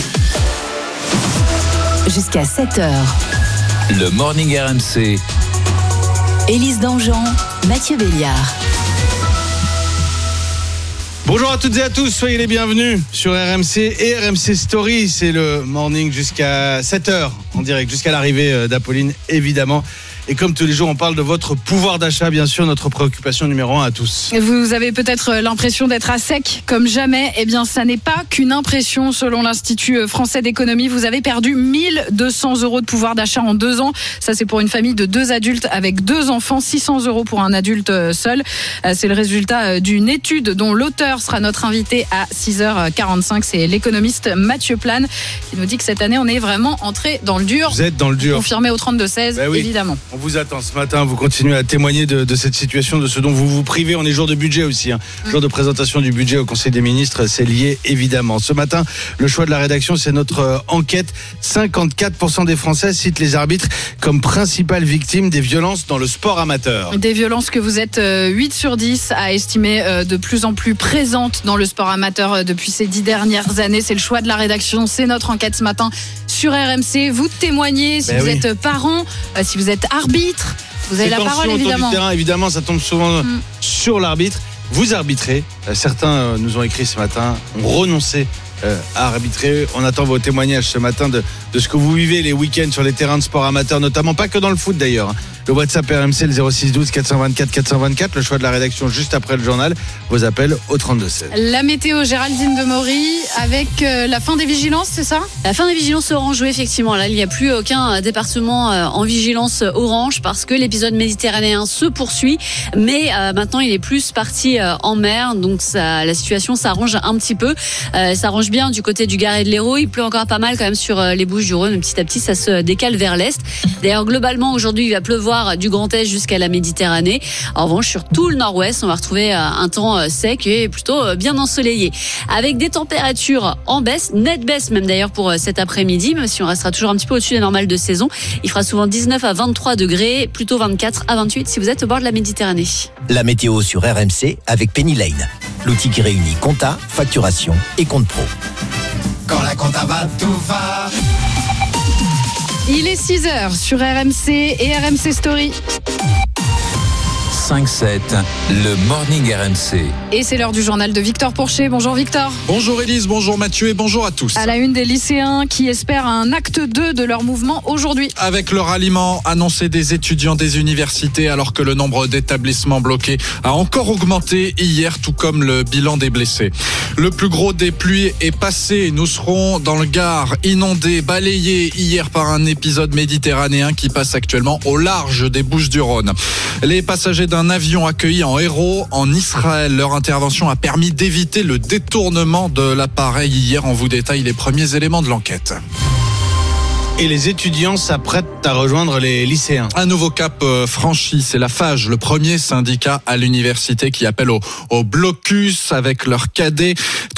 Jusqu'à 7h. Le Morning RMC. Élise Dangean, Mathieu Béliard. Bonjour à toutes et à tous, soyez les bienvenus sur RMC et RMC Story. C'est le morning jusqu'à 7h en direct, jusqu'à l'arrivée d'Apolline, évidemment. Et comme tous les jours, on parle de votre pouvoir d'achat, bien sûr, notre préoccupation numéro 1 à tous. Vous avez peut-être l'impression d'être à sec comme jamais. Eh bien, ça n'est pas qu'une impression. Selon l'Institut français d'économie, vous avez perdu 1 200 € de pouvoir d'achat en 2 ans. Ça, c'est pour une famille de 2 adultes avec 2 enfants, 600 € pour un adulte seul. C'est le résultat d'une étude dont l'auteur sera notre invité à 6h45. C'est l'économiste Mathieu Plane qui nous dit que cette année, on est vraiment entré dans le dur. Vous êtes dans le dur. Confirmé au 32-16, oui. Évidemment. On vous attend ce matin, vous continuez à témoigner de cette situation, de ce dont vous vous privez. On est jour de budget aussi, jour de présentation du budget au Conseil des ministres, c'est lié évidemment. Ce matin, le choix de la rédaction, c'est notre enquête. 54% des Français citent les arbitres comme principales victimes des violences dans le sport amateur. Des violences que vous êtes 8 sur 10 à estimer de plus en plus présentes dans le sport amateur depuis ces 10 dernières années. C'est le choix de la rédaction, c'est notre enquête ce matin sur RMC. Vous témoignez si vous êtes parent, si vous êtes arbitre, vous avez la parole évidemment. Du terrain, évidemment, ça tombe souvent sur l'arbitre. Vous arbitrez. Certains nous ont écrit ce matin, ont renoncé à arbitrer. On attend vos témoignages ce matin de ce que vous vivez les week-ends sur les terrains de sport amateur, notamment pas que dans le foot d'ailleurs. Le WhatsApp RMC, le 06 12 424 424, le choix de la rédaction juste après le journal. Vos appels au 32-16. La météo, Géraldine Demory, avec la fin des vigilances, c'est ça ? La fin des vigilances orange, oui, effectivement. Là, il n'y a plus aucun département en vigilance orange parce que l'épisode méditerranéen se poursuit. Mais maintenant, il est plus parti en mer. Donc, la situation s'arrange un petit peu. S'arrange change bien du côté du Gard et de l'Hérault. Il pleut encore pas mal quand même sur les Bouches-du-Rhône. Petit à petit, ça se décale vers l'est. D'ailleurs, globalement, aujourd'hui, il va pleuvoir du Grand Est jusqu'à la Méditerranée. En revanche, sur tout le nord-ouest, on va retrouver un temps sec et plutôt bien ensoleillé. Avec des températures en baisse, nette baisse même d'ailleurs pour cet après-midi, même si on restera toujours un petit peu au-dessus des normales de saison. Il fera souvent 19 à 23 degrés, plutôt 24 à 28 si vous êtes au bord de la Méditerranée. La météo sur RMC avec Penny Lane, l'outil qui réunit compta, facturation et compte pro. Quand la compta va, tout va. Il est 6h sur RMC et RMC Story. 5-7, le Morning RMC. Et c'est l'heure du journal de Victor Pourchet. Bonjour Victor. Bonjour Élise, bonjour Mathieu et bonjour à tous. À la une des lycéens qui espèrent un acte 2 de leur mouvement aujourd'hui. Avec le ralliement annoncé des étudiants des universités alors que le nombre d'établissements bloqués a encore augmenté hier, tout comme le bilan des blessés. Le plus gros des pluies est passé. Nous serons dans le Gard, inondés, balayés hier par un épisode méditerranéen qui passe actuellement au large des Bouches-du-Rhône. Les passagers d'un avion accueilli en héros en Israël. Leur intervention a permis d'éviter le détournement de l'appareil hier. On vous détaille les premiers éléments de l'enquête. Et les étudiants s'apprêtent à rejoindre les lycéens. Un nouveau cap franchi, c'est la FAGE, le premier syndicat à l'université qui appelle au blocus avec leurs cadets.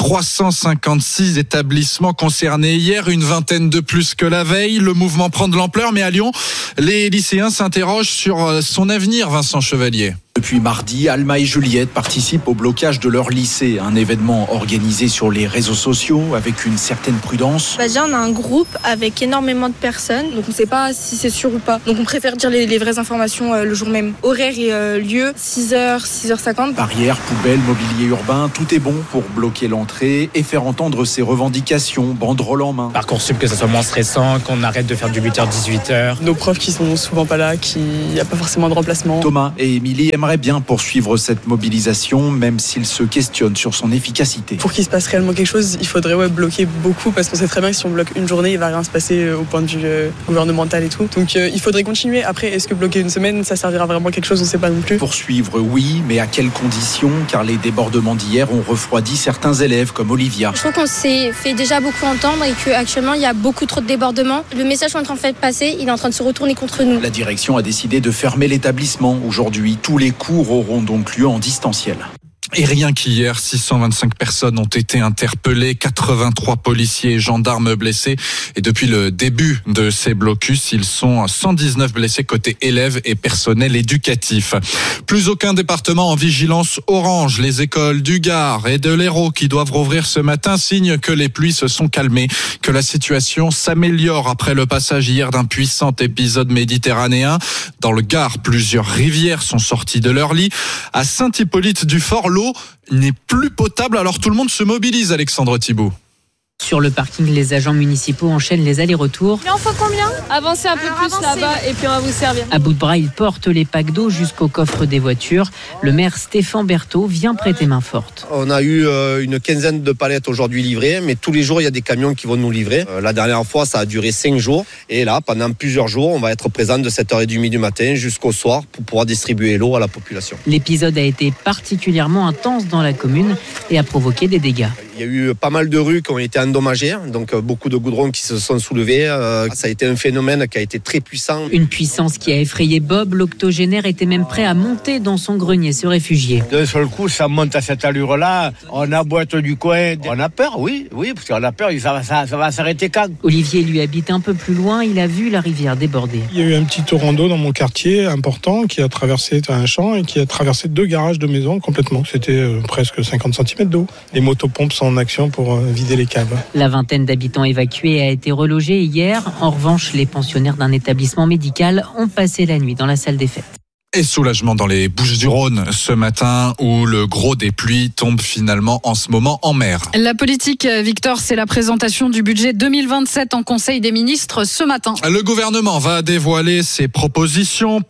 356 établissements concernés hier, une vingtaine de plus que la veille. Le mouvement prend de l'ampleur, mais à Lyon, les lycéens s'interrogent sur son avenir, Vincent Chevalier. Depuis mardi, Alma et Juliette participent au blocage de leur lycée, un événement organisé sur les réseaux sociaux avec une certaine prudence. Déjà, on a un groupe avec énormément de personnes, donc on ne sait pas si c'est sûr ou pas. Donc on préfère dire les vraies informations le jour même. Horaire et lieu, 6h, 6h50. Barrières, poubelles, mobilier urbain, tout est bon pour bloquer l'entrée et faire entendre ses revendications, banderole en main. Parcoursup, que ça soit moins stressant, qu'on arrête de faire du 8h, 18h. Nos profs qui sont souvent pas là, qu'il n'y a pas forcément de remplacement. Thomas et Émilie aimerait bien poursuivre cette mobilisation, même s'il se questionne sur son efficacité. Pour qu'il se passe réellement quelque chose, il faudrait bloquer beaucoup, parce qu'on sait très bien que si on bloque une journée, il va rien se passer au point de vue gouvernemental et tout. Donc il faudrait continuer. Après, est-ce que bloquer une semaine, ça servira vraiment à quelque chose? On ne sait pas non plus. Poursuivre, oui, mais à quelles conditions? Car les débordements d'hier ont refroidi certains élèves comme Olivia. Je trouve qu'on s'est fait déjà beaucoup entendre et qu'actuellement, il y a beaucoup trop de débordements. Le message qu'on est en train de passer, il est en train de se retourner contre nous. La direction a décidé de fermer l'établissement. Aujourd'hui, tous les cours auront donc lieu en distanciel. Et rien qu'hier, 625 personnes ont été interpellées, 83 policiers et gendarmes blessés. Et depuis le début de ces blocus, ils sont 119 blessés côté élèves et personnel éducatif. Plus aucun département en vigilance orange. Les écoles du Gard et de l'Hérault qui doivent rouvrir ce matin signent que les pluies se sont calmées, que la situation s'améliore après le passage hier d'un puissant épisode méditerranéen. Dans le Gard, plusieurs rivières sont sorties de leur lit. À Saint-Hippolyte-du-Fort, l'eau n'est plus potable, alors tout le monde se mobilise, Alexandre Thibault. Sur le parking, les agents municipaux enchaînent les allers-retours. Il en faut combien? Avancez un peu plus là-bas et puis on va vous servir. À bout de bras, ils portent les packs d'eau jusqu'au coffre des voitures. Le maire Stéphane Berthaud vient prêter main forte. On a eu une quinzaine de palettes aujourd'hui livrées, mais tous les jours, il y a des camions qui vont nous livrer. La dernière fois, ça a duré 5 jours. Et là, pendant plusieurs jours, on va être présent de 7h30 du matin jusqu'au soir pour pouvoir distribuer l'eau à la population. L'épisode a été particulièrement intense dans la commune et a provoqué des dégâts. Il y a eu pas mal de rues qui ont été endommagées, donc beaucoup de goudrons qui se sont soulevés. Ça a été un phénomène qui a été très puissant. Une puissance qui a effrayé Bob. L'octogénaire était même prêt à monter dans son grenier, se réfugier. D'un seul coup, ça monte à cette allure-là. On aboite du coin. On a peur, oui, parce qu'on a peur. Ça va s'arrêter quand? Olivier lui habite un peu plus loin. Il a vu la rivière déborder. Il y a eu un petit torrent d'eau dans mon quartier important qui a traversé un champ et qui a traversé 2 garages de maisons complètement. C'était presque 50 cm d'eau. Les motopompes sont en action pour vider les caves. La vingtaine d'habitants évacués a été relogée hier. En revanche, les pensionnaires d'un établissement médical ont passé la nuit dans la salle des fêtes. Et soulagement dans les Bouches-du-Rhône ce matin où le gros des pluies tombe finalement en ce moment en mer. La politique, Victor, c'est la présentation du budget 2027 en Conseil des ministres ce matin. Le gouvernement va dévoiler ses propositions pour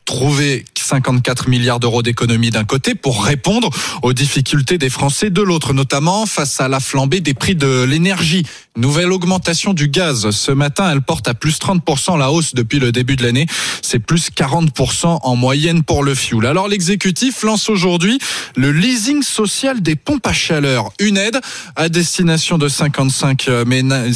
trouver 54 milliards d'euros d'économies d'un côté pour répondre aux difficultés des Français de l'autre, notamment face à la flambée des prix de l'énergie. Nouvelle augmentation du gaz. Ce matin, elle porte à plus 30% la hausse depuis le début de l'année. C'est plus 40% en moyenne pour le fioul. Alors l'exécutif lance aujourd'hui le leasing social des pompes à chaleur. Une aide à destination de 55 000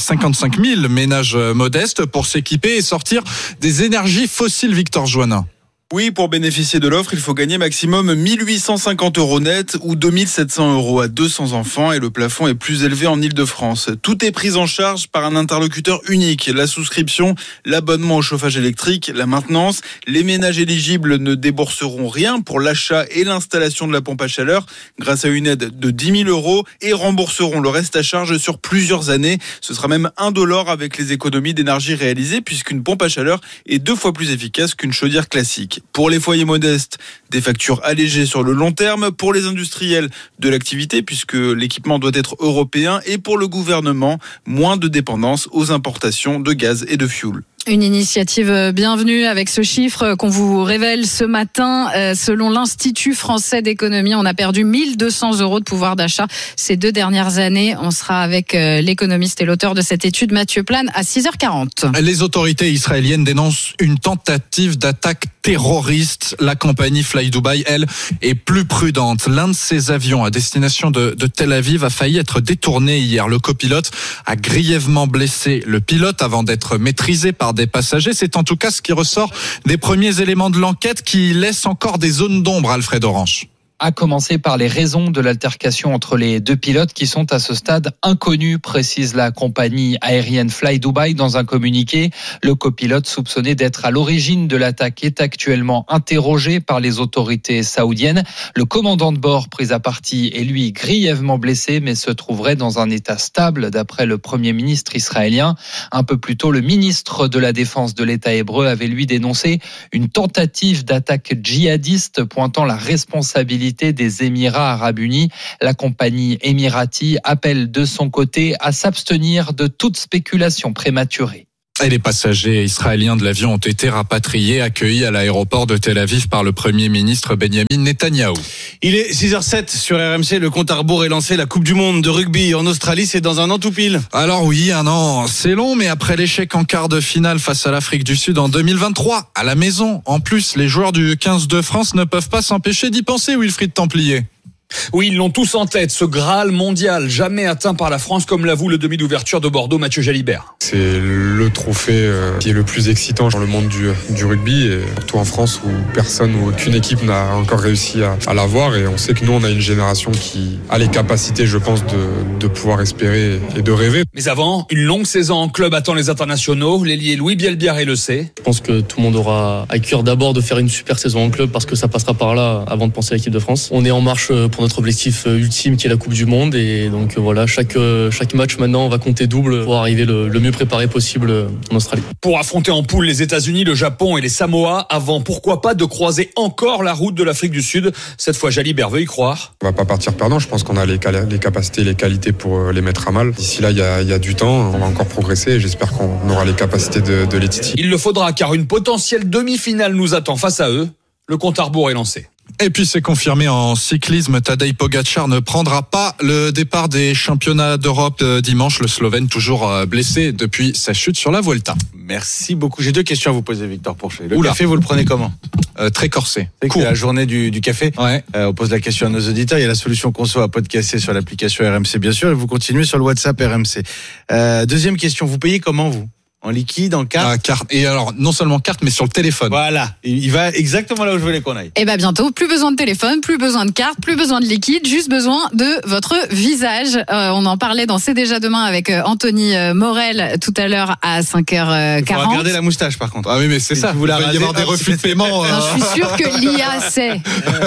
ménages modestes pour s'équiper et sortir des énergies fossiles. Victor Joannin. Oui, pour bénéficier de l'offre, il faut gagner maximum 1 850 € net ou 2 700 € à 200 enfants et le plafond est plus élevé en Ile-de-France. Tout est pris en charge par un interlocuteur unique. La souscription, l'abonnement au chauffage électrique, la maintenance. Les ménages éligibles ne débourseront rien pour l'achat et l'installation de la pompe à chaleur grâce à une aide de 10 000 € et rembourseront le reste à charge sur plusieurs années. Ce sera même indolore avec les économies d'énergie réalisées puisqu'une pompe à chaleur est 2 fois plus efficace qu'une chaudière classique. Pour les foyers modestes, des factures allégées sur le long terme. Pour les industriels, de l'activité puisque l'équipement doit être européen. Et pour le gouvernement, moins de dépendance aux importations de gaz et de fioul. Une initiative bienvenue avec ce chiffre qu'on vous révèle ce matin. Selon l'Institut français d'économie, on a perdu 1 200 € de pouvoir d'achat ces 2 dernières années. On sera avec l'économiste et l'auteur de cette étude, Mathieu Plane, à 6h40. Les autorités israéliennes dénoncent une tentative d'attaque terroriste. La compagnie Fly Dubai, elle, est plus prudente. L'un de ses avions à destination de Tel Aviv a failli être détourné hier. Le copilote a grièvement blessé le pilote avant d'être maîtrisé par des passagers. C'est en tout cas ce qui ressort des premiers éléments de l'enquête qui laissent encore des zones d'ombre, Alfred Orange. À commencer par les raisons de l'altercation entre les 2 pilotes qui sont à ce stade inconnus, précise la compagnie aérienne Fly Dubai dans un communiqué. Le copilote soupçonné d'être à l'origine de l'attaque est actuellement interrogé par les autorités saoudiennes. Le commandant de bord pris à partie est lui grièvement blessé mais se trouverait dans un état stable d'après le Premier ministre israélien. Un peu plus tôt, le ministre de la Défense de l'État hébreu avait lui dénoncé une tentative d'attaque djihadiste pointant la responsabilité des Émirats arabes unis. La compagnie Emirati appelle de son côté à s'abstenir de toute spéculation prématurée. Et les passagers israéliens de l'avion ont été rapatriés, accueillis à l'aéroport de Tel Aviv par le Premier ministre Benjamin Netanyahou. Il est 6h07 sur RMC, le compte à rebours est lancé. La Coupe du Monde de rugby en Australie, c'est dans un an tout pile. Alors oui, un an, c'est long, mais après l'échec en quart de finale face à l'Afrique du Sud en 2023, à la maison, en plus, les joueurs du 15 de France ne peuvent pas s'empêcher d'y penser, Wilfried Templier. Oui, ils l'ont tous en tête, ce Graal mondial jamais atteint par la France, comme l'avoue le demi d'ouverture de Bordeaux, Mathieu Jalibert. C'est le trophée qui est le plus excitant dans le monde du rugby, et surtout en France où personne ou aucune équipe n'a encore réussi à l'avoir. Et on sait que nous, on a une génération qui a les capacités, je pense, de pouvoir espérer et de rêver. Mais avant, une longue saison en club attend les internationaux. L'ailier Louis Bielbiarré le sait. Je pense que tout le monde aura à cœur d'abord de faire une super saison en club parce que ça passera par là avant de penser à l'équipe de France. On est en marche pour notre objectif ultime qui est la Coupe du Monde, et donc voilà, chaque match maintenant on va compter double pour arriver le mieux préparé possible en Australie. Pour affronter en poule les États-Unis, le Japon et les Samoa, avant pourquoi pas de croiser encore la route de l'Afrique du Sud. Cette fois, Jalibert veut y croire. On va pas partir perdant, je pense qu'on a les capacités, les qualités pour les mettre à mal. D'ici là, il y a du temps, on va encore progresser et j'espère qu'on aura les capacités de les titiller. Il le faudra car une potentielle demi-finale nous attend face à eux. Le compte à rebours est lancé. Et puis c'est confirmé en cyclisme, Tadej Pogačar ne prendra pas le départ des championnats d'Europe dimanche. Le Slovène toujours blessé depuis sa chute sur la Vuelta. Merci beaucoup. J'ai 2 questions à vous poser, Victor Pourchet. Le café, vous le prenez comment ? Très corsé. C'est la journée du café. Ouais. On pose la question à nos auditeurs. Il y a la solution Conso à podcaster sur l'application RMC, bien sûr. Et vous continuez sur le WhatsApp RMC. Deuxième question, vous payez comment, vous ? En liquide, en carte. Carte. Et alors, non seulement carte, mais sur le téléphone. Voilà. Il va exactement là où je voulais qu'on aille. Et bien bientôt, plus besoin de téléphone, plus besoin de carte, plus besoin de liquide, juste besoin de votre visage. On en parlait dans C'est déjà demain avec Anthony Morel tout à l'heure à 5h40. Il faut regarder la moustache par contre. Ah oui, mais c'est ça. Vous il va y avoir des refus de paiement. Non, je suis sûr que l'IA sait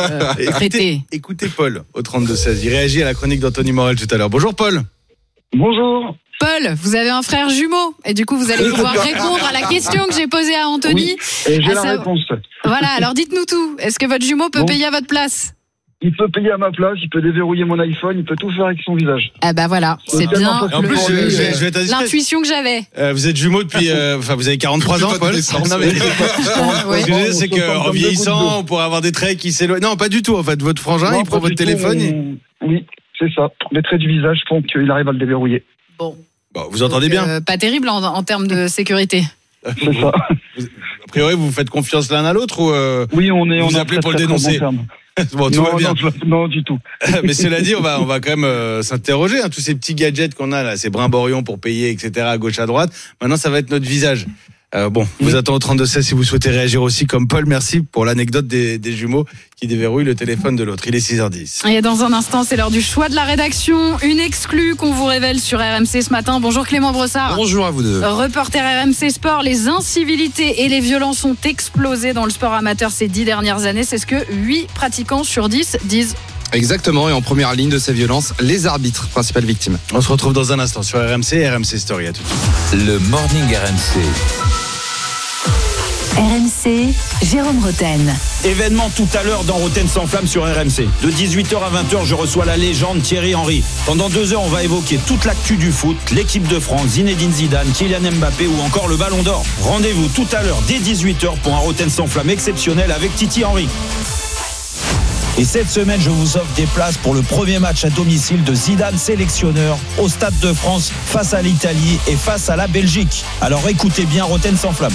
traiter. Écoutez Paul au 32-16. Il réagit à la chronique d'Anthony Morel tout à l'heure. Bonjour Paul. Bonjour. Paul, vous avez un frère jumeau et du coup vous allez pouvoir répondre à la question que j'ai posée à Anthony. Oui, et j'ai la réponse. Voilà, alors dites-nous tout. Est-ce que votre jumeau peut payer à votre place ? Il peut payer à ma place, il peut déverrouiller mon iPhone, il peut tout faire avec son visage. Ah bah voilà, c'est bien. En plus, je vais être indiscret. L'intuition que j'avais. Vous êtes jumeaux depuis, vous avez 43 ans, Paul. Non, mais ce que je veux dire, c'est qu'en vieillissant, on pourrait avoir des traits qui s'éloignent. Non, pas du tout. En fait, votre frangin, il prend votre téléphone. Oui, c'est ça. Les traits du visage font qu'il arrive à le déverrouiller. Bon, vous entendez bien. Pas terrible en termes de sécurité. C'est ça. A priori, vous faites confiance l'un à l'autre ou oui, vous appelez pour le dénoncer. Bon, tout va bien. Non, du tout. Mais cela dit, on va quand même s'interroger. Tous ces petits gadgets qu'on a là, ces brimborions pour payer, etc. à gauche, à droite. Maintenant, ça va être notre visage. Vous attend au 32-16 si vous souhaitez réagir aussi comme Paul. Merci pour l'anecdote des jumeaux qui déverrouillent le téléphone de l'autre. Il est 6h10. Et dans un instant, c'est l'heure du choix de la rédaction. Une exclue qu'on vous révèle sur RMC ce matin. Bonjour Clément Brossard. Bonjour à vous deux. Reporter RMC Sport, les incivilités et les violences ont explosé dans le sport amateur ces 10 dernières années. C'est ce que 8 pratiquants sur 10 disent. Exactement, et en première ligne de ces violences, les arbitres, principales victimes. On se retrouve dans un instant sur RMC et RMC Story. À tout de suite. Le Morning RMC. RMC, Jérôme Roten. Événement tout à l'heure dans Roten sans flamme sur RMC. De 18h à 20h, je reçois la légende Thierry Henry. Pendant 2 heures, on va évoquer toute l'actu du foot, l'équipe de France, Zinedine Zidane, Kylian Mbappé ou encore le Ballon d'Or. Rendez-vous tout à l'heure dès 18h pour un Roten sans flamme exceptionnel avec Titi Henry. Et cette semaine, je vous offre des places pour le premier match à domicile de Zidane sélectionneur au Stade de France face à l'Italie et face à la Belgique. Alors écoutez bien Roten sans flamme.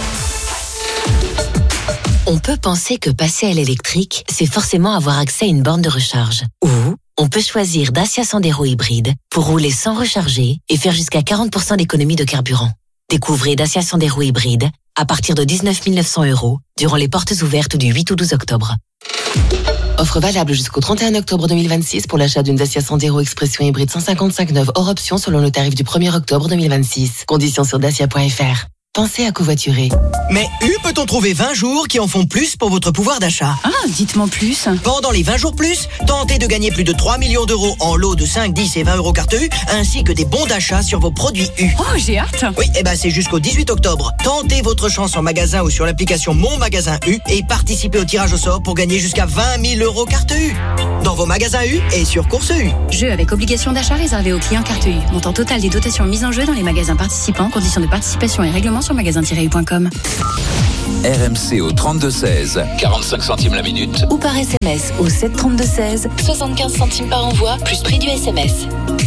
On peut penser que passer à l'électrique, c'est forcément avoir accès à une borne de recharge. Ou on peut choisir Dacia Sandero hybride pour rouler sans recharger et faire jusqu'à 40% d'économie de carburant. Découvrez Dacia Sandero hybride à partir de 19 900 € durant les portes ouvertes du 8 au 12 octobre. Offre valable jusqu'au 31 octobre 2026 pour l'achat d'une Dacia Sandero Expression hybride 155 neuve hors option selon le tarif du 1er octobre 2026. Conditions sur dacia.fr. Pensez à covoiturer. Mais peut-on trouver 20 jours qui en font plus pour votre pouvoir d'achat? Ah, dites-moi plus. Pendant les 20 jours plus, tentez de gagner plus de 3 millions d'euros en lots de 5, 10 et 20 € carte U, ainsi que des bons d'achat sur vos produits U. Oh, j'ai hâte. Oui, c'est jusqu'au 18 octobre. Tentez votre chance en magasin ou sur l'application Mon Magasin U et participez au tirage au sort pour gagner jusqu'à 20 000 € carte U. Dans vos magasins U et sur Course U. Jeu avec obligation d'achat réservé aux clients carte U. Montant total des dotations mises en jeu dans les magasins participants. Conditions de participation et règlements sur magasin-u.com. RMC au 32-16, 45 centimes la minute. Ou par SMS au 732-16, 75 centimes par envoi, plus prix du SMS.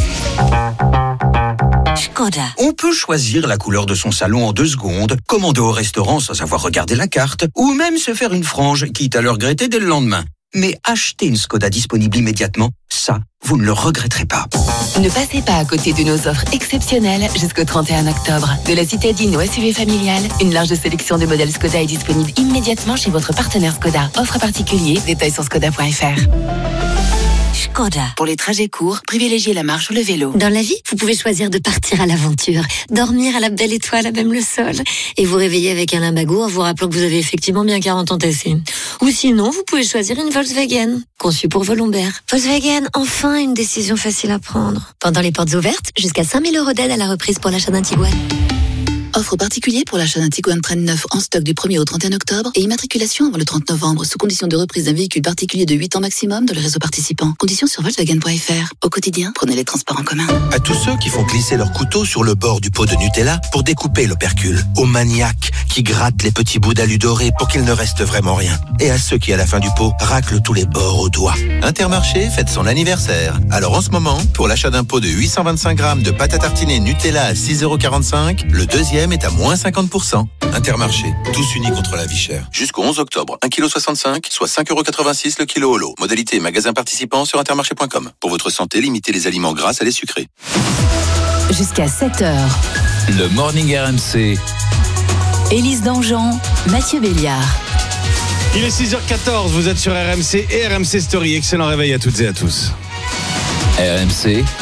Skoda. On peut choisir la couleur de son salon en 2 secondes, commander au restaurant sans avoir regardé la carte, ou même se faire une frange, quitte à le regretter dès le lendemain. Mais acheter une Skoda disponible immédiatement, ça, vous ne le regretterez pas. Ne passez pas à côté de nos offres exceptionnelles jusqu'au 31 octobre. De la citadine au SUV familial, une large sélection de modèles Skoda est disponible immédiatement chez votre partenaire Skoda. Offre particulier, détails sur skoda.fr. Skoda. Pour les trajets courts, privilégiez la marche ou le vélo. Dans la vie, vous pouvez choisir de partir à l'aventure, dormir à la belle étoile, à même le sol, et vous réveiller avec un lumbago en vous rappelant que vous avez effectivement bien 40 ans tassés. Ou sinon, vous pouvez choisir une Volkswagen, conçue pour vos lombaires. Volkswagen, enfin une décision facile à prendre. Pendant les portes ouvertes, jusqu'à 5 000 € d'aide à la reprise pour l'achat d'un Tiguan. Offre particulier pour l'achat d'un Tiguan Train 9 en stock du 1er au 31 octobre et immatriculation avant le 30 novembre sous condition de reprise d'un véhicule particulier de 8 ans maximum dans le réseau participant. Conditions sur Volkswagen.fr. Au quotidien, prenez les transports en commun. À tous ceux qui font glisser leur couteau sur le bord du pot de Nutella pour découper l'opercule. Aux maniaques qui grattent les petits bouts d'alu doré pour qu'il ne reste vraiment rien. Et à ceux qui, à la fin du pot, raclent tous les bords au doigt. Intermarché fête son anniversaire. Alors en ce moment, pour l'achat d'un pot de 825 grammes de pâte à tartiner Nutella à 6,45 €, le deuxième est à moins 50%. Intermarché, tous unis contre la vie chère. Jusqu'au 11 octobre, 1,65 kg, soit 5,86 € le kilo au lot. Modalité magasin participant sur intermarché.com. Pour votre santé, limitez les aliments gras à les sucrés. Jusqu'à 7h. Le Morning RMC. Élise Dangean, Mathieu Béliard. Il est 6h14, vous êtes sur RMC et RMC Story. Excellent réveil à toutes et à tous. RMC,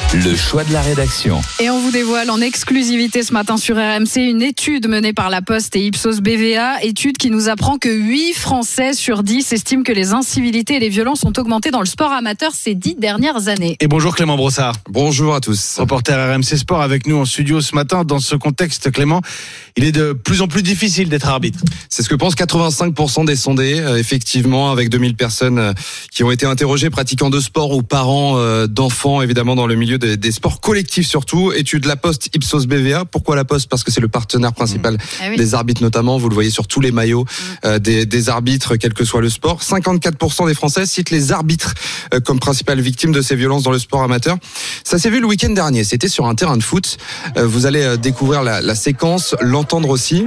Le choix de la rédaction. Et on vous dévoile en exclusivité ce matin sur RMC une étude menée par La Poste et Ipsos BVA, étude qui nous apprend que 8 Français sur 10 estiment que les incivilités et les violences ont augmenté dans le sport amateur ces 10 dernières années. Et bonjour Clément Brossard. Bonjour à tous. Reporter RMC Sport avec nous en studio ce matin. Dans ce contexte, Clément, il est de plus en plus difficile d'être arbitre. C'est ce que pensent 85% des sondés, effectivement, avec 2000 personnes qui ont été interrogées pratiquant de sport ou parents d'enfants, évidemment, dans le milieu des sports collectifs surtout. Étude La Poste, Ipsos BVA. Pourquoi La Poste ? Parce que c'est le partenaire principal des arbitres notamment. Vous le voyez sur tous les maillots des arbitres, quel que soit le sport. 54% des Français citent les arbitres comme principales victimes de ces violences dans le sport amateur. Ça s'est vu le week-end dernier. C'était sur un terrain de foot. Vous allez découvrir la séquence, l'entendre aussi.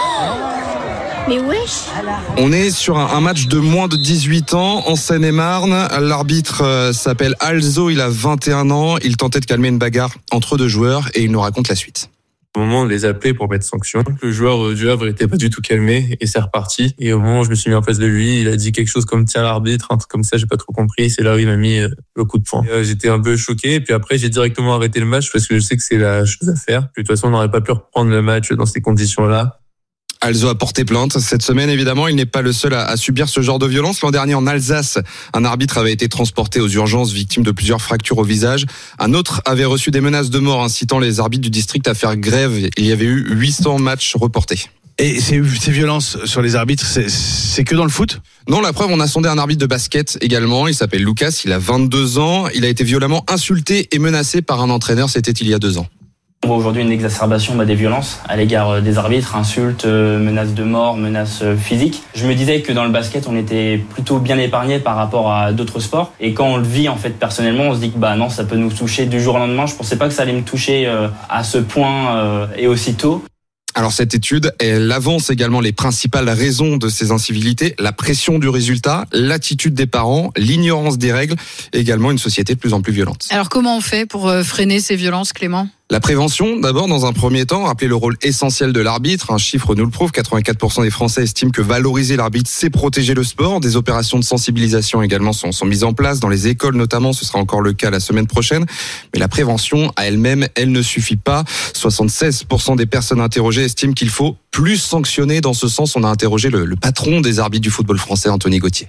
Mais wesh! On est sur un match de moins de 18 ans en Seine-et-Marne. L'arbitre s'appelle Alzo, il a 21 ans. Il tentait de calmer une bagarre entre deux joueurs et il nous raconte la suite. Au moment, on les appelait pour mettre sanction. Le joueur du Havre était pas du tout calmé et c'est reparti. Et au moment où je me suis mis en face de lui, il a dit quelque chose comme « tiens l'arbitre », un truc comme ça, j'ai pas trop compris. C'est là où il m'a mis le coup de poing. J'étais un peu choqué et puis après j'ai directement arrêté le match parce que je sais que c'est la chose à faire. Puis, de toute façon, on n'aurait pas pu reprendre le match dans ces conditions-là. Alzo a porté plainte. Cette semaine, évidemment, il n'est pas le seul à subir ce genre de violence. L'an dernier, en Alsace, un arbitre avait été transporté aux urgences, victime de plusieurs fractures au visage. Un autre avait reçu des menaces de mort, incitant les arbitres du district à faire grève. Il y avait eu 800 matchs reportés. Et ces violences sur les arbitres, c'est que dans le foot ? Non, la preuve, on a sondé un arbitre de basket également. Il s'appelle Lucas, il a 22 ans. Il a été violemment insulté et menacé par un entraîneur. C'était il y a 2 ans. On voit aujourd'hui une exacerbation des violences à l'égard des arbitres, insultes, menaces de mort, menaces physiques. Je me disais que dans le basket, on était plutôt bien épargné par rapport à d'autres sports. Et quand on le vit en fait personnellement, on se dit que non, ça peut nous toucher du jour au lendemain. Je pensais pas que ça allait me toucher à ce point et aussitôt. Alors cette étude, elle avance également les principales raisons de ces incivilités, la pression du résultat, l'attitude des parents, l'ignorance des règles, et également une société de plus en plus violente. Alors comment on fait pour freiner ces violences, Clément ? La prévention, d'abord, dans un premier temps, rappeler le rôle essentiel de l'arbitre. Un chiffre nous le prouve, 84% des Français estiment que valoriser l'arbitre, c'est protéger le sport. Des opérations de sensibilisation également sont mises en place, dans les écoles notamment, ce sera encore le cas la semaine prochaine. Mais la prévention, à elle-même, elle ne suffit pas. 76% des personnes interrogées estiment qu'il faut plus sanctionner. Dans ce sens, on a interrogé le patron des arbitres du football français, Anthony Gauthier.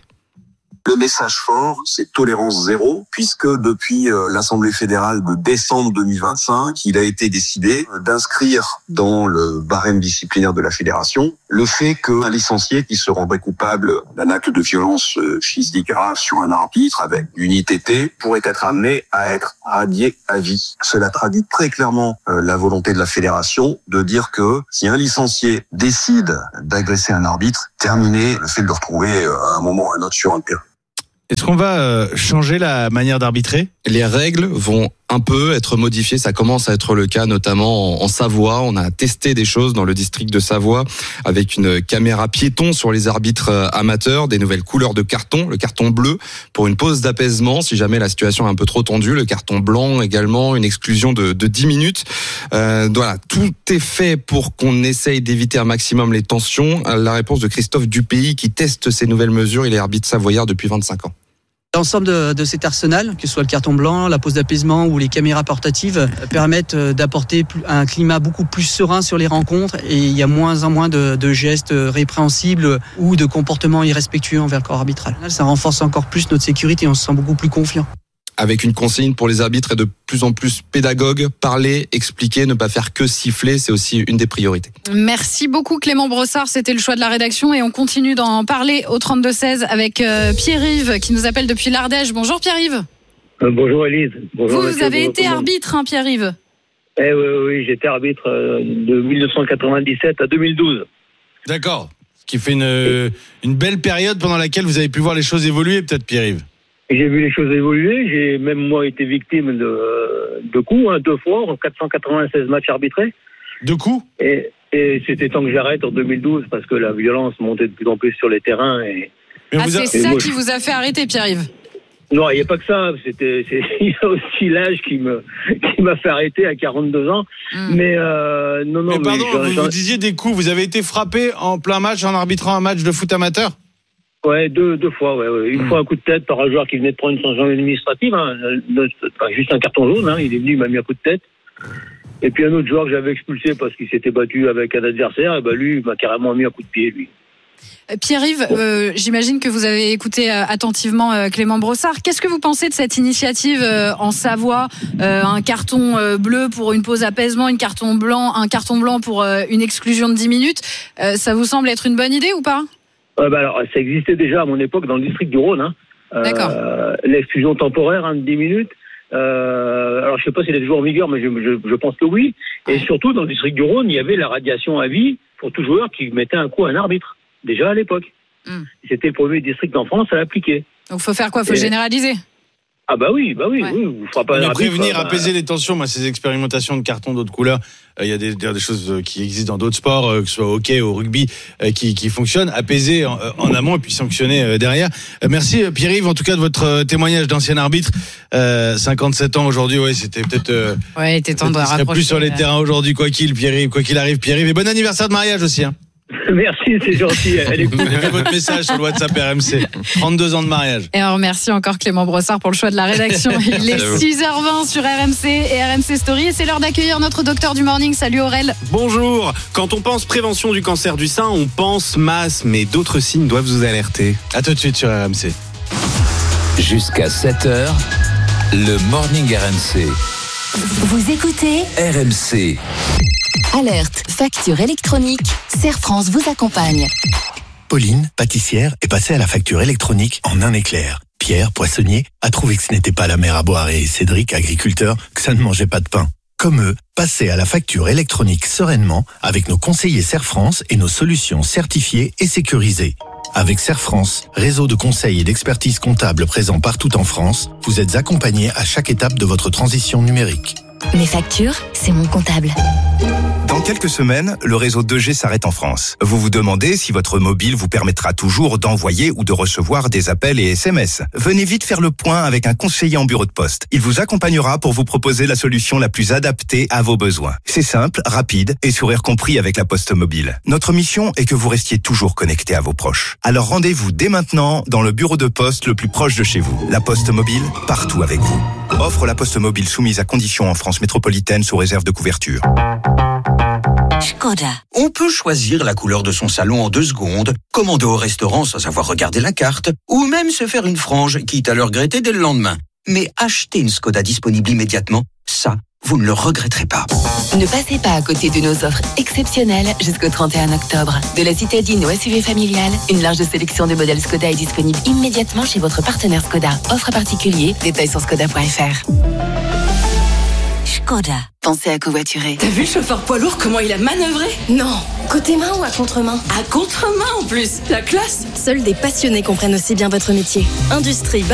Le message fort, c'est tolérance zéro, puisque depuis l'Assemblée fédérale de décembre 2025, il a été décidé d'inscrire dans le barème disciplinaire de la fédération le fait qu'un licencié qui se rendrait coupable d'un acte de violence physique grave sur un arbitre avec une ITT pourrait être amené à être radié à vie. Cela traduit très clairement la volonté de la fédération de dire que si un licencié décide d'agresser un arbitre, terminé le fait de le retrouver à un moment ou à un autre sur un terrain. Est-ce qu'on va changer la manière d'arbitrer ? Les règles vont un peu être modifiées. Ça commence à être le cas, notamment en Savoie. On a testé des choses dans le district de Savoie avec une caméra piéton sur les arbitres amateurs, des nouvelles couleurs de carton, le carton bleu pour une pause d'apaisement si jamais la situation est un peu trop tendue, le carton blanc également, une exclusion de 10 minutes. Voilà, tout est fait pour qu'on essaye d'éviter un maximum les tensions. La réponse de Christophe Dupeis qui teste ces nouvelles mesures. Il est arbitre savoyard depuis 25 ans. L'ensemble de cet arsenal, que ce soit le carton blanc, la pose d'apaisement ou les caméras portatives, permettent d'apporter un climat beaucoup plus serein sur les rencontres et il y a moins en moins de gestes répréhensibles ou de comportements irrespectueux envers le corps arbitral. Ça renforce encore plus notre sécurité et on se sent beaucoup plus confiant. Avec une consigne pour les arbitres et de plus en plus pédagogues, parler, expliquer, ne pas faire que siffler, c'est aussi une des priorités. Merci beaucoup Clément Brossard, c'était le choix de la rédaction et on continue d'en parler au 32-16 avec Pierre-Yves qui nous appelle depuis l'Ardèche. Bonjour Pierre-Yves. Bonjour Élise. Bonjour, vous avez été arbitre, Pierre-Yves. Oui, j'étais arbitre de 1997 à 2012. D'accord, ce qui fait une belle période pendant laquelle vous avez pu voir les choses évoluer peut-être Pierre-Yves. J'ai vu les choses évoluer, j'ai même moi été victime de coups, 2 fois, en 496 matchs arbitrés. De coups ? Et c'était temps que j'arrête en 2012 parce que la violence montait de plus en plus sur les terrains. C'est ça qui vous a fait arrêter, Pierre-Yves ? Non, il n'y a pas que ça. Il y a aussi l'âge qui m'a fait arrêter à 42 ans. Mais non. Mais pardon, vous disiez des coups. Vous avez été frappé en plein match en arbitrant un match de foot amateur ? Ouais, deux fois, ouais. Une fois un coup de tête par un joueur qui venait de prendre une sanction administrative, juste un carton jaune, il est venu, il m'a mis un coup de tête. Et puis un autre joueur que j'avais expulsé parce qu'il s'était battu avec un adversaire, et lui, il m'a carrément mis un coup de pied, lui. Pierre-Yves, j'imagine que vous avez écouté attentivement Clément Brossard. Qu'est-ce que vous pensez de cette initiative en Savoie, un carton bleu pour une pause apaisement, un carton blanc pour une exclusion de 10 minutes. Ça vous semble être une bonne idée ou pas ? Alors, ça existait déjà à mon époque dans le district du Rhône. D'accord. L'exclusion temporaire de 10 minutes. Alors, je sais pas si elle est toujours en vigueur, mais je pense que oui. Et surtout, dans le district du Rhône, il y avait la radiation à vie pour tout joueur qui mettait un coup à un arbitre. Déjà à l'époque. C'était le premier district en France à l'appliquer. Donc, faut faire quoi ? Faut généraliser ? Ah oui, vous fera pas prévenir, apaiser les tensions. Moi, ces expérimentations de cartons d'autres couleurs, il y a des choses qui existent dans d'autres sports, que ce soit au hockey, au rugby, qui fonctionnent. Apaiser en amont et puis sanctionner derrière. Merci Pierre-Yves, en tout cas de votre témoignage d'ancien arbitre. 57 ans aujourd'hui, c'était peut-être. Il était temps de rapprocher. Plus sur les terrains aujourd'hui, quoi qu'il arrive, Pierre-Yves. Et bon anniversaire de mariage aussi. Merci, c'est gentil. Vous avez fait votre message sur le WhatsApp RMC. 32 ans de mariage. Et on remercie encore Clément Brossard pour le choix de la rédaction. Il est 6h20 sur RMC et RMC Story. Et c'est l'heure d'accueillir notre docteur du morning. Salut Aurel. Bonjour. Quand on pense prévention du cancer du sein, on pense masse, mais d'autres signes doivent vous alerter. À tout de suite sur RMC. Jusqu'à 7h, le morning RMC. Vous écoutez RMC. Alerte, facture électronique, Serre France vous accompagne. Pauline, pâtissière, est passée à la facture électronique en un éclair. Pierre, poissonnier, a trouvé que ce n'était pas la mer à boire et Cédric, agriculteur, que ça ne mangeait pas de pain. Comme eux, passez à la facture électronique sereinement avec nos conseillers Serre France et nos solutions certifiées et sécurisées. Avec Serre France, réseau de conseils et d'expertise comptable présent partout en France, vous êtes accompagnés à chaque étape de votre transition numérique. Mes factures, c'est mon comptable. Dans quelques semaines, le réseau 2G s'arrête en France. Vous vous demandez si votre mobile vous permettra toujours d'envoyer ou de recevoir des appels et SMS. Venez vite faire le point avec un conseiller en bureau de poste. Il vous accompagnera pour vous proposer la solution la plus adaptée à vos besoins. C'est simple, rapide et sourire compris avec la Poste Mobile. Notre mission est que vous restiez toujours connecté à vos proches. Alors rendez-vous dès maintenant dans le bureau de poste le plus proche de chez vous. La Poste Mobile, partout avec vous. Offre la Poste Mobile soumise à conditions en France métropolitaine sous réserve de couverture. Škoda. On peut choisir la couleur de son salon en 2 secondes, commander au restaurant sans avoir regardé la carte, ou même se faire une frange, quitte à le regretter dès le lendemain. Mais acheter une Škoda disponible immédiatement, ça, vous ne le regretterez pas. Ne passez pas à côté de nos offres exceptionnelles jusqu'au 31 octobre. De la citadine au SUV familial, une large sélection de modèles Škoda est disponible immédiatement chez votre partenaire Škoda. Offre particulier, détails sur škoda.fr. Škoda. Pensez à covoiturer. T'as vu le chauffeur poids lourd, comment il a manœuvré ? Non. Côté main ou à contre-main ? À contre-main en plus, la classe. Seuls des passionnés comprennent aussi bien votre métier. Industrie,